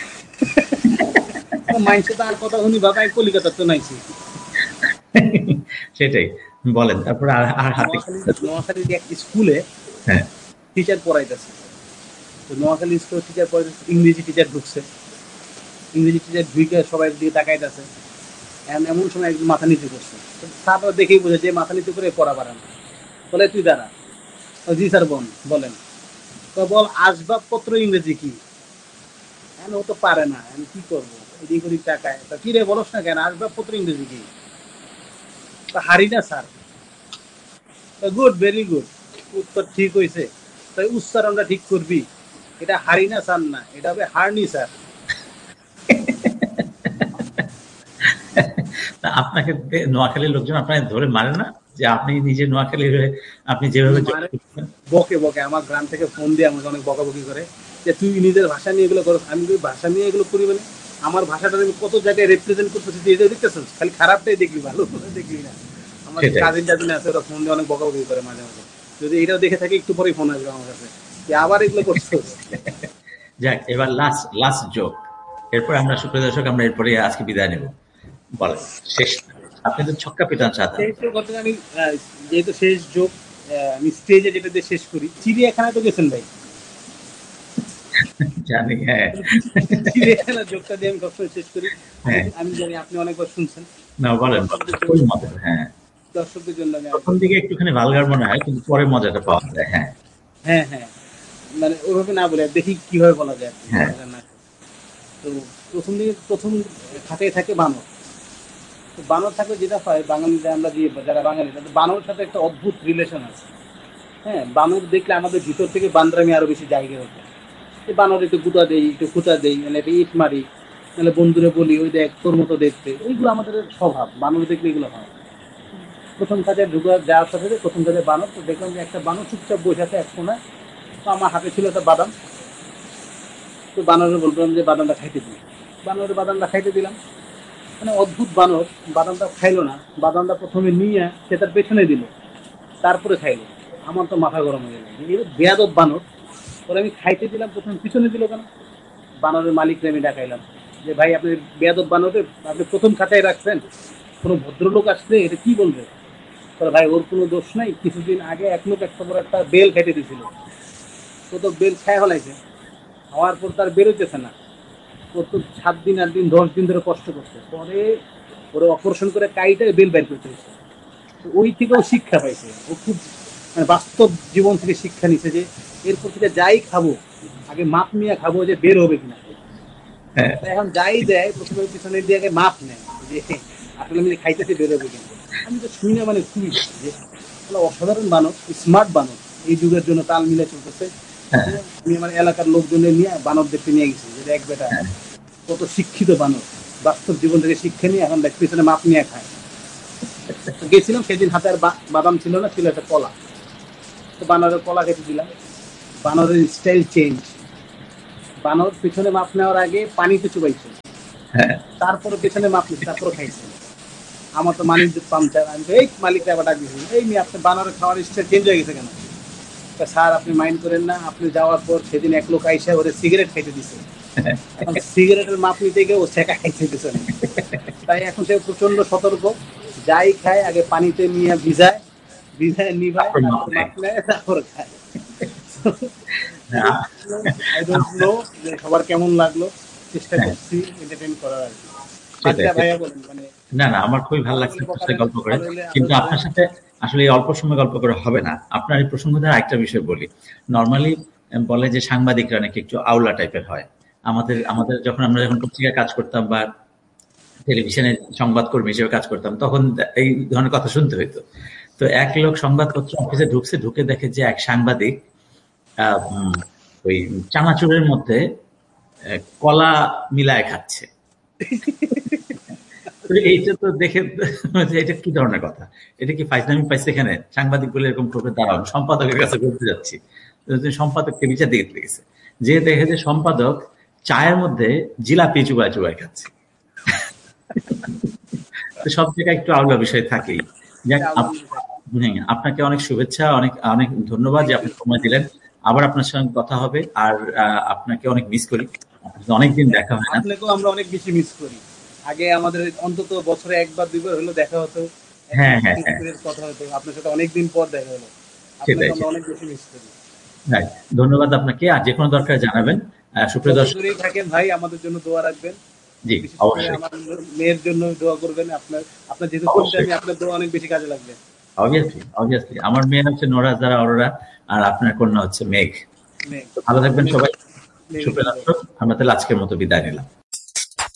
মাইন্সে তো আর কথা শুনি বাবা আমি কলিকাতা তো নাইছি। সেটাই বলেন, তারপরে আর আর হাতে নোয়াখালীর এক স্কুলে হ্যাঁ টিচার পড়াইতেছে, তো নোয়াখালী স্কুলে টিচার পড়াইতেছে, ইংরেজি টিচার ঢুকছে, ইংরেজি টিচার ঢুকে সবাই দিকে তাকাইতেছে, এমন সময় একজন মাথা নিচু করছে, তারপর দেখেই বোঝে যে মাথা নিচু করে পড়া পারে না। বলে তুই দাঁড়া, জি স্যার বোন বলেন, বল আসবাবপত্র ইংরেজি কি? হ্যাঁ ও তো পারে না, আমি কি করবো, এদিক ওদিক টাকায়, তা কি রে বলস না কেন, আসবাবপত্র ইংরেজি কি? হারি না স্যার। গুড, ভেরি গুড, উত্তর ঠিক হয়েছে, তাই উচ্চারণটা ঠিক করবি, এটা হারি না স্যার না, এটা হবে হারনি স্যার। আপনাকে নোয়াখালীর লোকজন আপনাকে ধরে মারে না যে আপনি নিজে নোয়াখালীর হয়ে আপনি যেভাবে বকে বকে আমার গ্রাম থেকে ফোন দিয়ে আমাকে অনেক বকাবকি করে যে তুই নিজের ভাষা নিয়ে এগুলো করো। আমি তুই ভাষা নিয়ে এগুলো করি মানে আমার ভাষাটা আমি কত জায়গায় রিপ্রেজেন্ট করতেছি, যে এটা দেখতেছিস খালি খারাপটাই দেখবি, ভালো দেখবি না। আমার কাজিন টাজিন আছে, ওরা ফোন দিয়ে অনেক বকাবকি করে মাঝে মাঝে, যদি এটাও দেখে থাকে একটু পরেই ফোন আসবে আমার কাছে যে আবার এগুলো করছিস। যাক, এবার লাস্ট লাস্ট জোক, এরপর আমরা সুপ্রিয় দর্শক আমরা এরপরে আজকে বিদায় নেব। বলেন শেষ, আপনি তো ছক্কা পিটান সাথে। আমি যেহেতু শেষ জোক আমি স্টেজে যেটা দিয়ে শেষ করি, চিড়িয়াখানায় তো গেছেন ভাই? জানি, হ্যাঁ চিড়িয়াখানার জোকটা দিয়ে আমি সবসময় শেষ করি, আমি জানি আপনি অনেকবার শুনছেন। না বলেন, হ্যাঁ দর্শকদের জন্য প্রথম দিকে একটুখানি ভালগার মনে হয়, কিন্তু পরে মজাটা পাওয়া যায়। হ্যাঁ হ্যাঁ হ্যাঁ, মানে ওইভাবে না বলে দেখি কিভাবে বলা যায়। তো প্রথম দিকে প্রথম খাতায় থাকে বানর, তো বানর থাকলে যেটা হয় বাঙালিরা আমরা যে যারা বাঙালি তাদের বানরের সাথে একটা অদ্ভুত রিলেশন আছে। হ্যাঁ, বানর দেখলে আমাদের ভিতর থেকে বান্দরামি আরো বেশি জায়গা হতো, এই বানর একটু গুতা দেই, একটু খুঁচা দেই, মানে একটা ইট মারি, নাহলে বন্ধুরে বলি ওই দেখ তোর মতো দেখতে, এইগুলো আমাদের স্বভাব, বানর দেখলে এগুলো হয়। প্রথম কাজে ঢুকে যাওয়ার সাথে প্রথম কাজে বানর, তো দেখলাম যে একটা বানর চুপচাপ বসে আছে এক কোনায়, তো আমার হাতে ছিল একটা বাদাম, তো বানরে বললাম যে বাদামটা খাইতে দিই, বানরের বাদামটা খাইতে দিলাম, মানে অদ্ভুত বানর বাদামটা খাইলো না, বাদামটা প্রথমে নিয়ে সে তার পেছনে দিল, তারপরে খাইলো। আমার তো মাথা গরম হয়ে গেল, এই বেয়াদব বানর, পরে আমি খাইতে দিলাম প্রথমে পিছনে দিল কেন? বানরের মালিককে আমি ডাকাইলাম যে ভাই আপনি বেয়াদব বানরে আপনি প্রথম খাঁচায় রাখছেন, কোনো ভদ্রলোক আসলে এটা কি বলবে? তাহলে ভাই ওর কোনো দোষ নাই, কিছুদিন আগে এক লোক একটা বড় একটা বেল খেতে দিয়েছিল, ও তো বেল খায় হলাইছে, হওয়ার পর তার বেরোতেছে না, ওর তো সাত দিন আট দিন দশ দিন ধরে কষ্ট করছে, পরে ওরা অপারেশন করে কাইটা বেল বের করতে হয়েছে। তো ওই থেকেও শিক্ষা পাইছে, ও খুব মানে বাস্তব জীবন থেকে শিক্ষা নিছে যে এরপর থেকে যাই খাবো আগে মাপ নিয়ে খাবো যে বের হবে কিনা। এখন যাই দেয় প্রথমে পিছনের দিয়ে আগে মাপ নেয় যে আসলে আমি খাইতেছি বের হবে কিনা। আমি তো শুই না, মানে খুবই যে অসাধারণ বানর, স্মার্ট বানর, এই যুগের জন্য তাল মিলে চলতেছে। হ্যাঁ আমি আমার এলাকার লোকজনের নিয়ে বানর দেখতে নিয়ে গেছি, যে এক বেটা হ্যাঁ কত শিক্ষিত বানর, বাস্তব জীবন থেকে শিক্ষা নিয়ে এখন দেখ পিছনে মাপ নিয়ে খায়। তো গেছিলাম সেদিন, হাতে আর বা- বাদাম ছিল না, ছিল একটা কলা। তো বানরের কলা কেটে দিলাম। বানরের স্টাইল চেঞ্জ, বানর পিছনে মাপ নেওয়ার আগে পানিতে চুবাইছে, হ্যাঁ তারপরে পেছনে মাপ নিচ্ছে, তারপরে খাইছে। আমার তো মালিক পাংচার, আমি তো এই মালিকটা আবার ডাক দিয়েছি, এই মেয়ে আপনি বানরের খাওয়ার স্টাইল চেঞ্জ হয়ে গেছে কেন? তা স্যার আপনি মাইন্ড করেন না, আপনি যাওয়ার পর সেদিন এক লোক আইসা ওরে সিগারেট খাইতে দিছে, এখন সিগারেটের মাপ নিতে গিয়ে ও ছেঁকা খাইতে পিছনে। তাই এখন সে প্রচন্ড সতর্ক, যাই খায় আগে পানিতে নিয়ে ভিজায়, ভিজায় নিভায়, তারপর মাপ তারপর নেয়। মাপ নেয়, তারপর খায়। হ্যাঁ, আই ডোন্ট নো যে সবার কেমন লাগলো, চেষ্টা হ্যাঁ, করছি এন্টারটেইন করার আর কি। সেটাই বাকিটা সেটাই। ভাইয়া বলেন, মানে না না আমার খুবই ভালো ভালো লাগছে হলে আপনার সাথে বকারেন, গল্প করে, ভালো হলে আরো কিন্তু বলেন। আপনার সাথে আসলে এই অল্প সময় গল্প করে হবে না। আপনার এই প্রসঙ্গ দ্বারা একটা বিষয় বলি। নর্মালি বলে যে সাংবাদিকরা নাকি একটু আউলা টাইপের হয়। আমাদের আমাদের যখন আমরা যখন পত্রিকায় কাজ করতাম বা টেলিভিশনে সংবাদকর্মী হিসেবে কাজ করতাম, তখন এই ধরনের কথা শুনতে হইতো। তো এক লোক সংবাদপত্র অফিসে ঢুকছে, ঢুকে দেখে যে এক সাংবাদিক আহ, উম, ওই চানাচুরের মধ্যে আহ, কলা মিলায় খাচ্ছে। তো এইটা তো দেখে যে এটা কি ধরনের কথা, এটা কি ফাইজলামি পাইছে? এখানে সাংবাদিক বলে এরকম করবে, দাঁড়ান সম্পাদকের কাছে করতে যাচ্ছি। তো তিনি সম্পাদককে নিচে দিকে লেগেছে, যে দেখে যে সম্পাদক চায়ের মধ্যে জিলাপি চুবায় চুবায় খাচ্ছে। তো সব জায়গায় একটু আলাদা বিষয় থাকেই। যাক, আপ- হ্যাঁ, আপনাকে অনেক শুভেচ্ছা, অনেক অনেক ধন্যবাদ যে থ্যাংক ইউ। আপনি সময় দিলেন। আবার আপনার সঙ্গে কথা হবে। আর আহ, আপনাকে অনেক মিস করি, আপনার সাথে অনেকদিন দেখা হয় না। আপনাকেও আমরা অনেক বেশি মিস করি। আগে আমাদের অন্তত বছরে একবার দুইবার হলো দেখা হতো, হ্যাঁ একসাথে হ্যাঁ হ্যাঁ, face-to-face কথা হতো, আপনার সাথে অনেকদিন পর দেখা হলো। আপনাকে সেটাই আমরা সেটাই। অনেক বেশি মিস করি। Right. ধন্যবাদ আপনাকে। আর যে কোনো দরকার জানাবেন। আহ, সুপ্রিয় যত দর্শক, দূরেই থাকেন ভাই, আমাদের জন্য দোয়া রাখবেন, জি বিশেষ করে অবশ্যই আমার মেয়ের জন্য দোয়া করবেন। আপনার আপনার যেহেতু শুনতে অবশ্যই আমি, আপনার দোয়া অনেক বেশি কাজে লাগবে। অবভিয়াসলি অবভিয়াসলি আমার মেয়ে হচ্ছে নোরা যারা অরোরা, আর আপনার কন্যা হচ্ছে মেঘ। মেয়ে তো ভালো থাকবেন মেয়ে সবাই। মেয়ে সুপ্রিয় জন্য। দর্শক, আমরা তাহলে আজকের মতো বিদায় নিলাম।